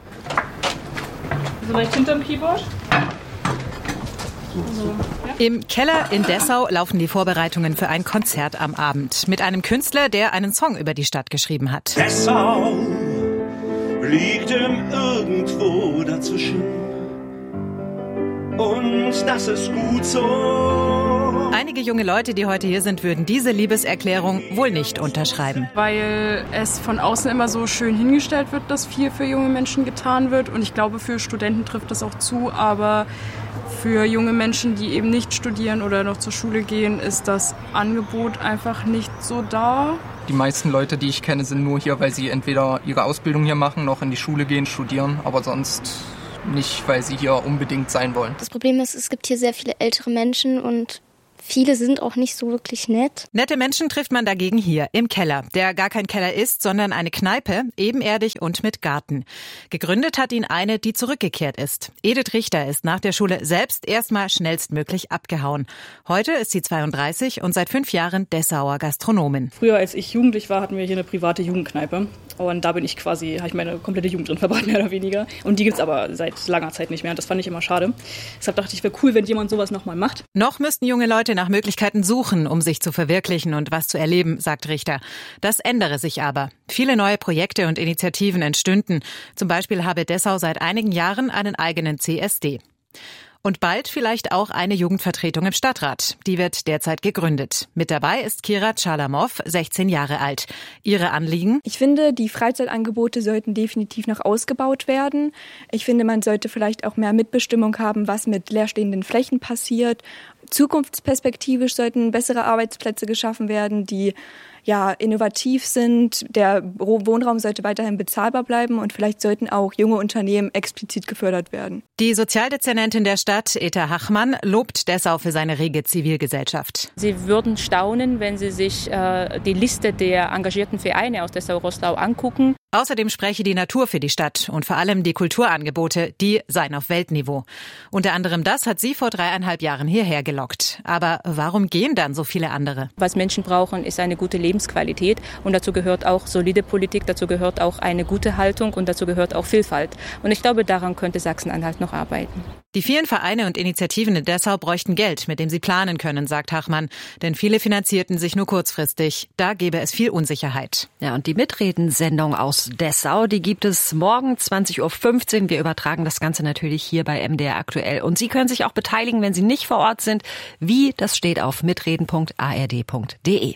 So leicht hinterm Keyboard. So, ja. Im Keller in Dessau laufen die Vorbereitungen für ein Konzert am Abend mit einem Künstler, der einen Song über die Stadt geschrieben hat. Dessau liegt im Irgendwo dazwischen und das ist gut so. Einige junge Leute, die heute hier sind, würden diese Liebeserklärung wohl nicht unterschreiben. Weil es von außen immer so schön hingestellt wird, dass viel für junge Menschen getan wird. Und ich glaube, für Studenten trifft das auch zu. Aber für junge Menschen, die eben nicht studieren oder noch zur Schule gehen, ist das Angebot einfach nicht so da. Die meisten Leute, die ich kenne, sind nur hier, weil sie entweder ihre Ausbildung hier machen, noch in die Schule gehen, studieren, aber sonst nicht, weil sie hier unbedingt sein wollen. Das Problem ist, es gibt hier sehr viele ältere Menschen und viele sind auch nicht so wirklich nett. Nette Menschen trifft man dagegen hier im Keller, der gar kein Keller ist, sondern eine Kneipe, ebenerdig und mit Garten. Gegründet hat ihn eine, die zurückgekehrt ist. Edith Richter ist nach der Schule selbst erstmal schnellstmöglich abgehauen. Heute ist sie zweiunddreißig und seit fünf Jahren Dessauer Gastronomin. Früher, als ich jugendlich war, hatten wir hier eine private Jugendkneipe. Und da bin ich quasi, habe ich meine komplette Jugend drin verbracht, mehr oder weniger. Und die gibt's aber seit langer Zeit nicht mehr. Und das fand ich immer schade. Deshalb dachte ich, wäre cool, wenn jemand sowas nochmal macht. Noch müssten junge Leute nach Möglichkeiten suchen, um sich zu verwirklichen und was zu erleben, sagt Richter. Das ändere sich aber. Viele neue Projekte und Initiativen entstünden. Zum Beispiel habe Dessau seit einigen Jahren einen eigenen C S D. Und bald vielleicht auch eine Jugendvertretung im Stadtrat. Die wird derzeit gegründet. Mit dabei ist Kira Chalamow, sechzehn Jahre alt. Ihre Anliegen? Ich finde, die Freizeitangebote sollten definitiv noch ausgebaut werden. Ich finde, man sollte vielleicht auch mehr Mitbestimmung haben, was mit leerstehenden Flächen passiert. Zukunftsperspektivisch sollten bessere Arbeitsplätze geschaffen werden, die ja innovativ sind. Der Wohnraum sollte weiterhin bezahlbar bleiben und vielleicht sollten auch junge Unternehmen explizit gefördert werden. Die Sozialdezernentin der Stadt, Eta Hachmann, lobt Dessau für seine rege Zivilgesellschaft. Sie würden staunen, wenn Sie sich äh, die Liste der engagierten Vereine aus Dessau-Roßlau angucken. Außerdem spreche die Natur für die Stadt und vor allem die Kulturangebote, die seien auf Weltniveau. Unter anderem das hat sie vor dreieinhalb Jahren hierher gelockt. Aber warum gehen dann so viele andere? Was Menschen brauchen, ist eine gute Lebensqualität und dazu gehört auch solide Politik, dazu gehört auch eine gute Haltung und dazu gehört auch Vielfalt. Und ich glaube, daran könnte Sachsen-Anhalt noch arbeiten. Die vielen Vereine und Initiativen in Dessau bräuchten Geld, mit dem sie planen können, sagt Hachmann. Denn viele finanzierten sich nur kurzfristig. Da gäbe es viel Unsicherheit. Ja, und die Mitredensendung aus Dessau, die gibt es morgen zwanzig Uhr fünfzehn. Wir übertragen das Ganze natürlich hier bei M D R aktuell. Und Sie können sich auch beteiligen, wenn Sie nicht vor Ort sind. Wie, das steht auf mitreden punkt a r d punkt d e.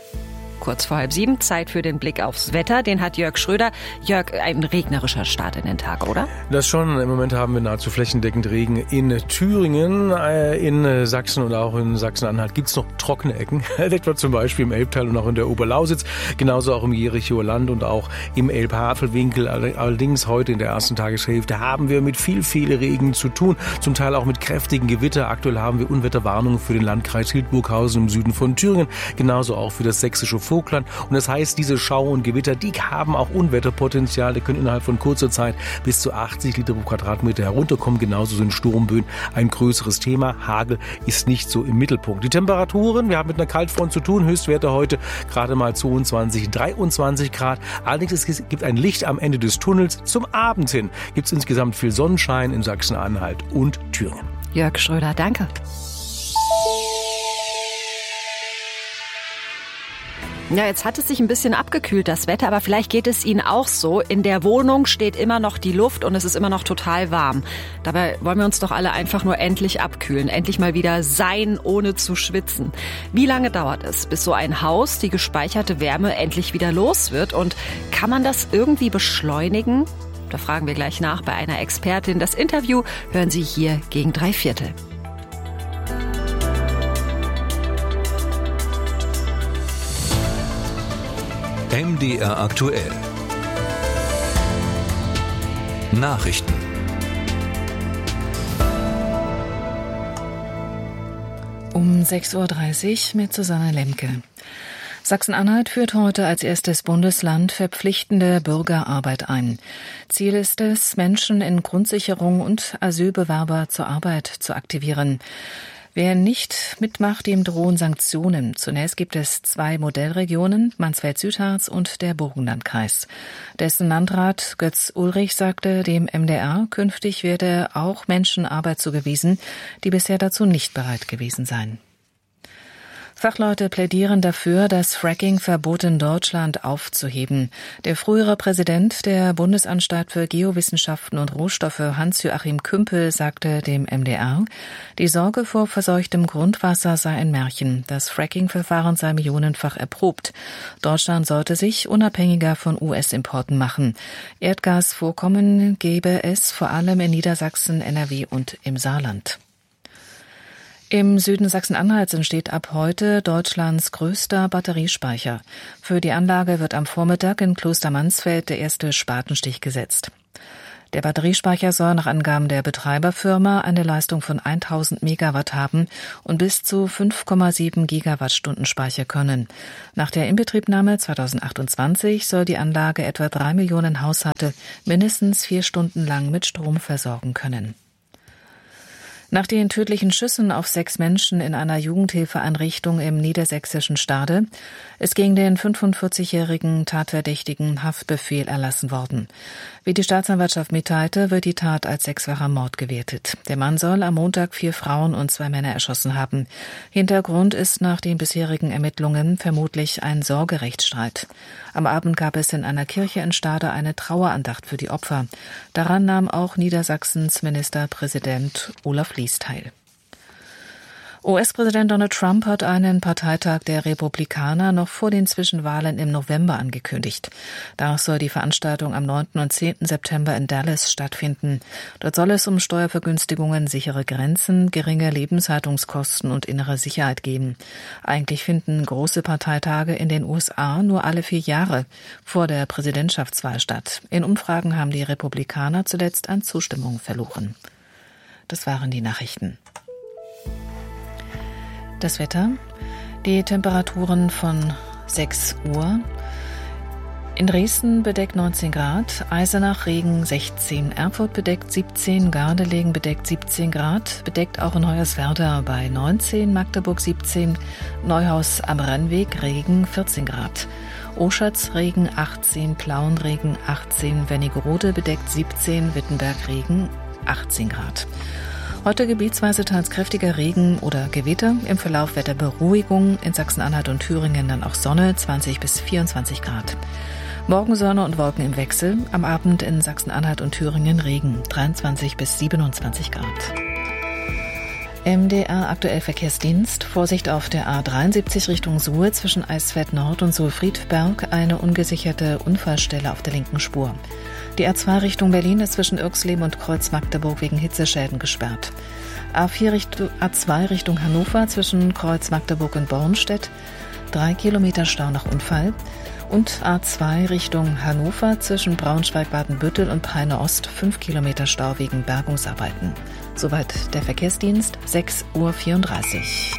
Kurz vor halb sieben, Zeit für den Blick aufs Wetter. Den hat Jörg Schröder. Jörg, ein regnerischer Start in den Tag, oder? Das schon. Im Moment haben wir nahezu flächendeckend Regen in Thüringen, in Sachsen und auch in Sachsen-Anhalt gibt es noch trockene Ecken. Etwa zum Beispiel im Elbtal und auch in der Oberlausitz. Genauso auch im Jerichoer Land und auch im Elbhavelwinkel. Allerdings heute in der ersten Tageshälfte haben wir mit viel, viel Regen zu tun. Zum Teil auch mit kräftigen Gewitter. Aktuell haben wir Unwetterwarnungen für den Landkreis Hildburghausen im Süden von Thüringen. Genauso auch für das sächsische Vogtland. Und das heißt, diese Schau und Gewitter, die haben auch Unwetterpotenzial. Die können innerhalb von kurzer Zeit bis zu achtzig Liter pro Quadratmeter herunterkommen. Genauso sind Sturmböen ein größeres Thema. Hagel ist nicht so im Mittelpunkt. Die Temperaturen, wir haben mit einer Kaltfront zu tun. Höchstwerte heute gerade mal zweiundzwanzig, dreiundzwanzig Grad. Allerdings es gibt ein Licht am Ende des Tunnels. Zum Abend hin gibt es insgesamt viel Sonnenschein in Sachsen-Anhalt und Thüringen. Jörg Schröder, danke. Ja, jetzt hat es sich ein bisschen abgekühlt, das Wetter, aber vielleicht geht es Ihnen auch so. In der Wohnung steht immer noch die Luft und es ist immer noch total warm. Dabei wollen wir uns doch alle einfach nur endlich abkühlen, endlich mal wieder sein, ohne zu schwitzen. Wie lange dauert es, bis so ein Haus die gespeicherte Wärme endlich wieder los wird? Und kann man das irgendwie beschleunigen? Da fragen wir gleich nach bei einer Expertin. Das Interview hören Sie hier gegen drei Viertel. M D R aktuell. Nachrichten. Um sechs Uhr dreißig mit Susanne Lemke. Sachsen-Anhalt führt heute als erstes Bundesland verpflichtende Bürgerarbeit ein. Ziel ist es, Menschen in Grundsicherung und Asylbewerber zur Arbeit zu aktivieren. Wer nicht mitmacht, dem drohen Sanktionen. Zunächst gibt es zwei Modellregionen, Mansfeld-Südharz und der Burgenlandkreis. Dessen Landrat Götz Ulrich sagte dem M D R, künftig werde auch Menschen Arbeit zugewiesen, die bisher dazu nicht bereit gewesen seien. Fachleute plädieren dafür, das Fracking-Verbot in Deutschland aufzuheben. Der frühere Präsident der Bundesanstalt für Geowissenschaften und Rohstoffe, Hans-Joachim Kümpel, sagte dem M D R, die Sorge vor verseuchtem Grundwasser sei ein Märchen. Das Fracking-Verfahren sei millionenfach erprobt. Deutschland sollte sich unabhängiger von U S-Importen machen. Erdgasvorkommen gäbe es vor allem in Niedersachsen, N R W und im Saarland. Im Süden Sachsen-Anhalts entsteht ab heute Deutschlands größter Batteriespeicher. Für die Anlage wird am Vormittag in Kloster Mansfeld der erste Spatenstich gesetzt. Der Batteriespeicher soll nach Angaben der Betreiberfirma eine Leistung von tausend Megawatt haben und bis zu fünf Komma sieben Gigawattstunden Speicher können. Nach der Inbetriebnahme zweitausendachtundzwanzig soll die Anlage etwa drei Millionen Haushalte mindestens vier Stunden lang mit Strom versorgen können. Nach den tödlichen Schüssen auf sechs Menschen in einer Jugendhilfeeinrichtung im niedersächsischen Stade ist gegen den fünfundvierzigjährigen Tatverdächtigen Haftbefehl erlassen worden. Wie die Staatsanwaltschaft mitteilte, wird die Tat als sechsfacher Mord gewertet. Der Mann soll am Montag vier Frauen und zwei Männer erschossen haben. Hintergrund ist nach den bisherigen Ermittlungen vermutlich ein Sorgerechtsstreit. Am Abend gab es in einer Kirche in Stade eine Trauerandacht für die Opfer. Daran nahm auch Niedersachsens Ministerpräsident Olaf Lies teil. U S-Präsident Donald Trump hat einen Parteitag der Republikaner noch vor den Zwischenwahlen im November angekündigt. Danach soll die Veranstaltung am neunten und zehnten September in Dallas stattfinden. Dort soll es um Steuervergünstigungen, sichere Grenzen, geringe Lebenshaltungskosten und innere Sicherheit gehen. Eigentlich finden große Parteitage in den U S A nur alle vier Jahre vor der Präsidentschaftswahl statt. In Umfragen haben die Republikaner zuletzt an Zustimmung verloren. Das waren die Nachrichten. Das Wetter, die Temperaturen von sechs Uhr. In Dresden bedeckt neunzehn Grad, Eisenach Regen sechzehn, Erfurt bedeckt siebzehn, Gardelegen bedeckt siebzehn Grad, bedeckt auch in Hoyerswerda bei neunzehn, Magdeburg siebzehn, Neuhaus am Rennweg Regen vierzehn Grad. Oschatz Regen achtzehn, Plauen Regen achtzehn, Wernigerode bedeckt siebzehn, Wittenberg Regen achtzehn Grad. Heute gebietsweise teils kräftiger Regen oder Gewitter, im Verlauf Wetterberuhigung, in Sachsen-Anhalt und Thüringen dann auch Sonne, zwanzig bis vierundzwanzig Grad. Morgen Sonne und Wolken im Wechsel, am Abend in Sachsen-Anhalt und Thüringen Regen, dreiundzwanzig bis siebenundzwanzig Grad. M D R aktuell Verkehrsdienst. Vorsicht auf der A dreiundsiebzig Richtung Suhl zwischen Eisfeld Nord und Suhl-Friedberg, eine ungesicherte Unfallstelle auf der linken Spur. Die A zwei Richtung Berlin ist zwischen Irxleben und Kreuz Magdeburg wegen Hitzeschäden gesperrt. A vier Richtung, A zwei Richtung Hannover zwischen Kreuz Magdeburg und Bornstedt, drei Kilometer Stau nach Unfall. Und A zwei Richtung Hannover zwischen Braunschweig-Badenbüttel und Peine Ost, fünf Kilometer Stau wegen Bergungsarbeiten. Soweit der Verkehrsdienst, sechs Uhr vierunddreißig.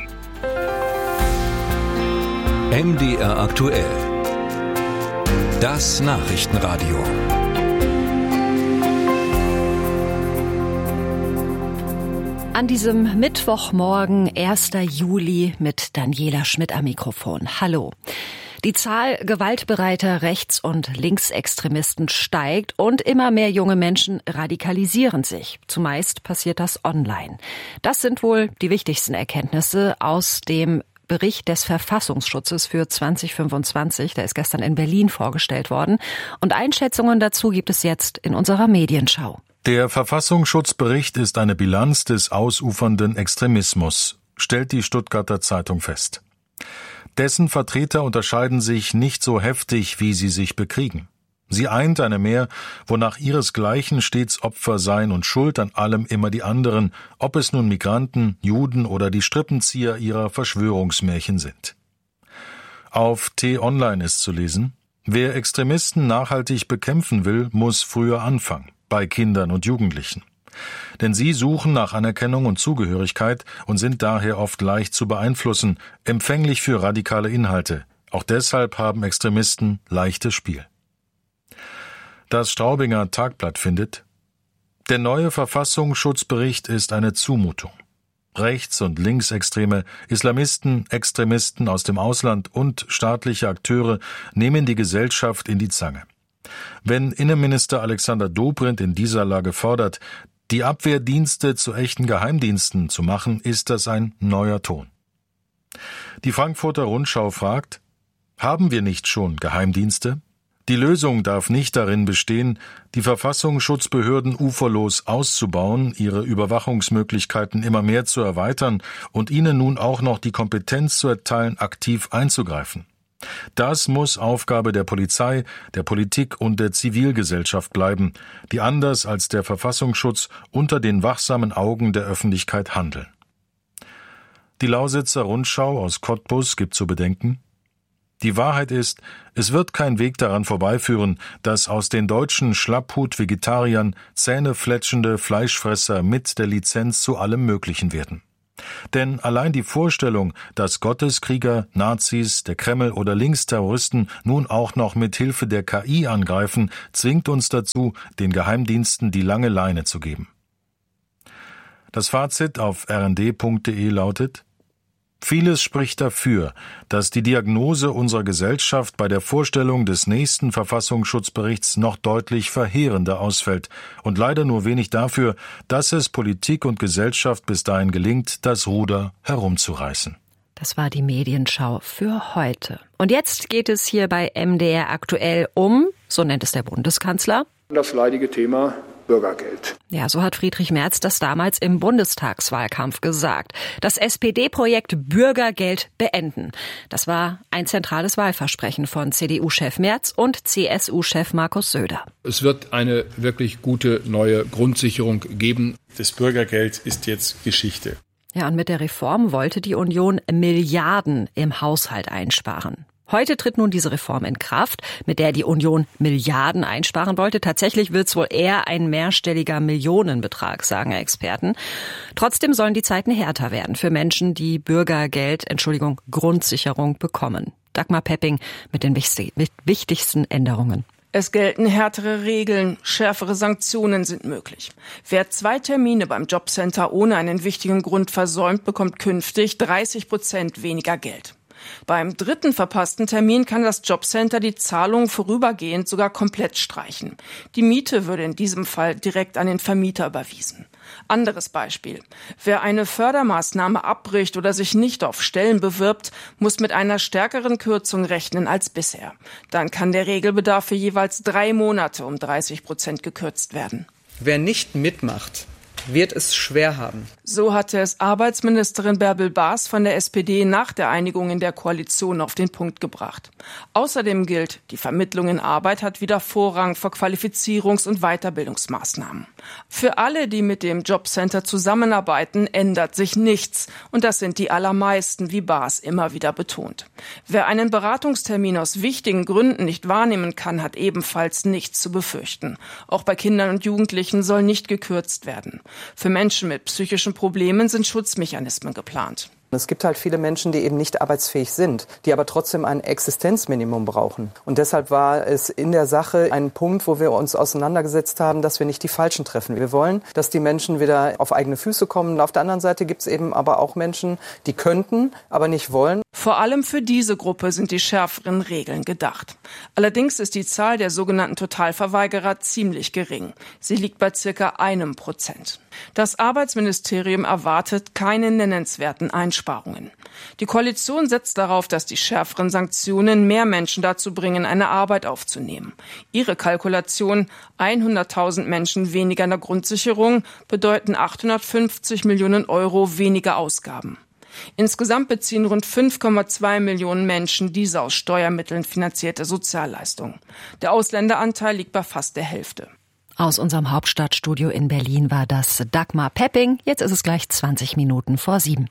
M D R aktuell. Das Nachrichtenradio. An diesem Mittwochmorgen, ersten Juli, mit Daniela Schmidt am Mikrofon. Hallo. Die Zahl gewaltbereiter Rechts- und Linksextremisten steigt und immer mehr junge Menschen radikalisieren sich. Zumeist passiert das online. Das sind wohl die wichtigsten Erkenntnisse aus dem Bericht des Verfassungsschutzes für zwanzig fünfundzwanzig. Der ist gestern in Berlin vorgestellt worden. Und Einschätzungen dazu gibt es jetzt in unserer Medienschau. Der Verfassungsschutzbericht ist eine Bilanz des ausufernden Extremismus, stellt die Stuttgarter Zeitung fest. Dessen Vertreter unterscheiden sich nicht so heftig, wie sie sich bekriegen. Sie eint eine Mehr, wonach ihresgleichen stets Opfer seien und schuld an allem immer die anderen, ob es nun Migranten, Juden oder die Strippenzieher ihrer Verschwörungsmärchen sind. Auf T-Online ist zu lesen: Wer Extremisten nachhaltig bekämpfen will, muss früher anfangen, bei Kindern und Jugendlichen. Denn sie suchen nach Anerkennung und Zugehörigkeit und sind daher oft leicht zu beeinflussen, empfänglich für radikale Inhalte. Auch deshalb haben Extremisten leichtes Spiel. Das Straubinger Tagblatt findet: Der neue Verfassungsschutzbericht ist eine Zumutung. Rechts- und Linksextreme, Islamisten, Extremisten aus dem Ausland und staatliche Akteure nehmen die Gesellschaft in die Zange. Wenn Innenminister Alexander Dobrindt in dieser Lage fordert, die Abwehrdienste zu echten Geheimdiensten zu machen, ist das ein neuer Ton. Die Frankfurter Rundschau fragt: Haben wir nicht schon Geheimdienste? Die Lösung darf nicht darin bestehen, die Verfassungsschutzbehörden uferlos auszubauen, ihre Überwachungsmöglichkeiten immer mehr zu erweitern und ihnen nun auch noch die Kompetenz zu erteilen, aktiv einzugreifen. Das muss Aufgabe der Polizei, der Politik und der Zivilgesellschaft bleiben, die anders als der Verfassungsschutz unter den wachsamen Augen der Öffentlichkeit handeln. Die Lausitzer Rundschau aus Cottbus gibt zu bedenken: Die Wahrheit ist, es wird kein Weg daran vorbeiführen, dass aus den deutschen Schlapphut-Vegetariern zähnefletschende Fleischfresser mit der Lizenz zu allem Möglichen werden. Denn allein die Vorstellung, dass Gotteskrieger, Nazis, der Kreml oder Linksterroristen nun auch noch mit Hilfe der K I angreifen, zwingt uns dazu, den Geheimdiensten die lange Leine zu geben. Das Fazit auf r n d punkt d e lautet: Vieles spricht dafür, dass die Diagnose unserer Gesellschaft bei der Vorstellung des nächsten Verfassungsschutzberichts noch deutlich verheerender ausfällt und leider nur wenig dafür, dass es Politik und Gesellschaft bis dahin gelingt, das Ruder herumzureißen. Das war die Medienschau für heute. Und jetzt geht es hier bei M D R aktuell um, so nennt es der Bundeskanzler, das leidige Thema Bürgergeld. Ja, so hat Friedrich Merz das damals im Bundestagswahlkampf gesagt. Das S P D-Projekt Bürgergeld beenden. Das war ein zentrales Wahlversprechen von C D U-Chef Merz und C S U-Chef Markus Söder. Es wird eine wirklich gute neue Grundsicherung geben. Das Bürgergeld ist jetzt Geschichte. Ja, und mit der Reform wollte die Union Milliarden im Haushalt einsparen. Heute tritt nun diese Reform in Kraft, mit der die Union Milliarden einsparen wollte. Tatsächlich wird es wohl eher ein mehrstelliger Millionenbetrag, sagen Experten. Trotzdem sollen die Zeiten härter werden für Menschen, die Bürgergeld, Entschuldigung, Grundsicherung bekommen. Dagmar Pepping mit den wichtigsten Änderungen. Es gelten härtere Regeln, schärfere Sanktionen sind möglich. Wer zwei Termine beim Jobcenter ohne einen wichtigen Grund versäumt, bekommt künftig dreißig Prozent weniger Geld. Beim dritten verpassten Termin kann das Jobcenter die Zahlung vorübergehend sogar komplett streichen. Die Miete würde in diesem Fall direkt an den Vermieter überwiesen. Anderes Beispiel. Wer eine Fördermaßnahme abbricht oder sich nicht auf Stellen bewirbt, muss mit einer stärkeren Kürzung rechnen als bisher. Dann kann der Regelbedarf für jeweils drei Monate um dreißig Prozent gekürzt werden. Wer nicht mitmacht, wird es schwer haben. So hatte es Arbeitsministerin Bärbel Baas von der S P D nach der Einigung in der Koalition auf den Punkt gebracht. Außerdem gilt, die Vermittlung in Arbeit hat wieder Vorrang vor Qualifizierungs- und Weiterbildungsmaßnahmen. Für alle, die mit dem Jobcenter zusammenarbeiten, ändert sich nichts. Und das sind die allermeisten, wie Baas immer wieder betont. Wer einen Beratungstermin aus wichtigen Gründen nicht wahrnehmen kann, hat ebenfalls nichts zu befürchten. Auch bei Kindern und Jugendlichen soll nicht gekürzt werden. Für Menschen mit psychischen Problemen sind Schutzmechanismen geplant. Es gibt halt viele Menschen, die eben nicht arbeitsfähig sind, die aber trotzdem ein Existenzminimum brauchen. Und deshalb war es in der Sache ein Punkt, wo wir uns auseinandergesetzt haben, dass wir nicht die Falschen treffen. Wir wollen, dass die Menschen wieder auf eigene Füße kommen. Auf der anderen Seite gibt es eben aber auch Menschen, die könnten, aber nicht wollen. Vor allem für diese Gruppe sind die schärferen Regeln gedacht. Allerdings ist die Zahl der sogenannten Totalverweigerer ziemlich gering. Sie liegt bei circa einem Prozent. Das Arbeitsministerium erwartet keine nennenswerten Einsparungen. Die Koalition setzt darauf, dass die schärferen Sanktionen mehr Menschen dazu bringen, eine Arbeit aufzunehmen. Ihre Kalkulation, hunderttausend Menschen weniger in der Grundsicherung, bedeuten achthundertfünfzig Millionen Euro weniger Ausgaben. Insgesamt beziehen rund fünf Komma zwei Millionen Menschen diese aus Steuermitteln finanzierte Sozialleistung. Der Ausländeranteil liegt bei fast der Hälfte. Aus unserem Hauptstadtstudio in Berlin war das Dagmar Pepping. Jetzt ist es gleich zwanzig Minuten vor sieben.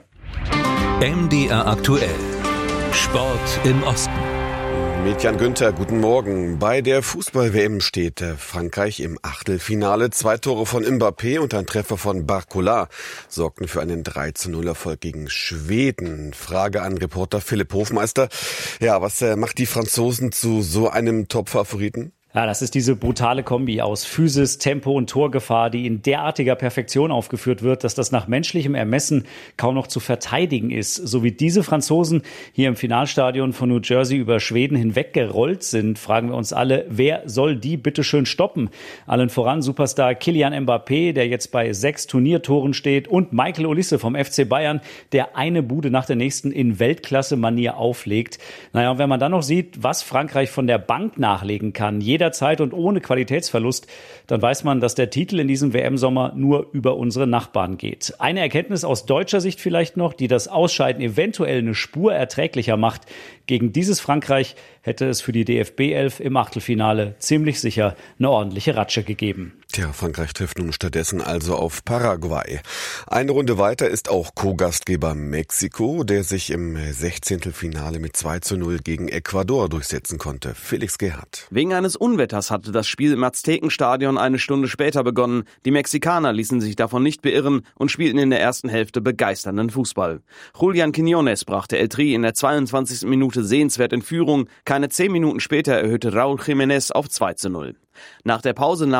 M D R aktuell. Sport im Osten. Mädchen Günther, guten Morgen. Bei der Fußball-W M steht Frankreich im Achtelfinale. Zwei Tore von Mbappé und ein Treffer von Barcola sorgten für einen drei zu null Erfolg gegen Schweden. Frage an Reporter Philipp Hofmeister. Ja, was macht die Franzosen zu so einem Top-Favoriten? Ja, das ist diese brutale Kombi aus Physis, Tempo und Torgefahr, die in derartiger Perfektion aufgeführt wird, dass das nach menschlichem Ermessen kaum noch zu verteidigen ist. So wie diese Franzosen hier im Finalstadion von New Jersey über Schweden hinweggerollt sind, fragen wir uns alle, wer soll die bitteschön stoppen? Allen voran Superstar Kylian Mbappé, der jetzt bei sechs Turniertoren steht, und Michael Olise vom F C Bayern, der eine Bude nach der nächsten in Weltklasse-Manier auflegt. Naja, und wenn man dann noch sieht, was Frankreich von der Bank nachlegen kann, jederzeit und ohne Qualitätsverlust, dann weiß man, dass der Titel in diesem W M-Sommer nur über unsere Nachbarn geht. Eine Erkenntnis aus deutscher Sicht vielleicht noch, die das Ausscheiden eventuell eine Spur erträglicher macht. Gegen dieses Frankreich hätte es für die D F B elf im Achtelfinale ziemlich sicher eine ordentliche Ratsche gegeben. Ja, Frankreich trifft nun stattdessen also auf Paraguay. Eine Runde weiter ist auch Co-Gastgeber Mexiko, der sich im Sechzehntelfinale mit zwei zu null gegen Ecuador durchsetzen konnte. Felix Gerhardt. Wegen eines Unwetters hatte das Spiel im Aztekenstadion eine Stunde später begonnen. Die Mexikaner ließen sich davon nicht beirren und spielten in der ersten Hälfte begeisternden Fußball. Julian Quiñones brachte El Tri in der zweiundzwanzigsten Minute sehenswert in Führung. Keine zehn Minuten später erhöhte Raúl Jiménez auf zwei zu null. Nach der Pause nahm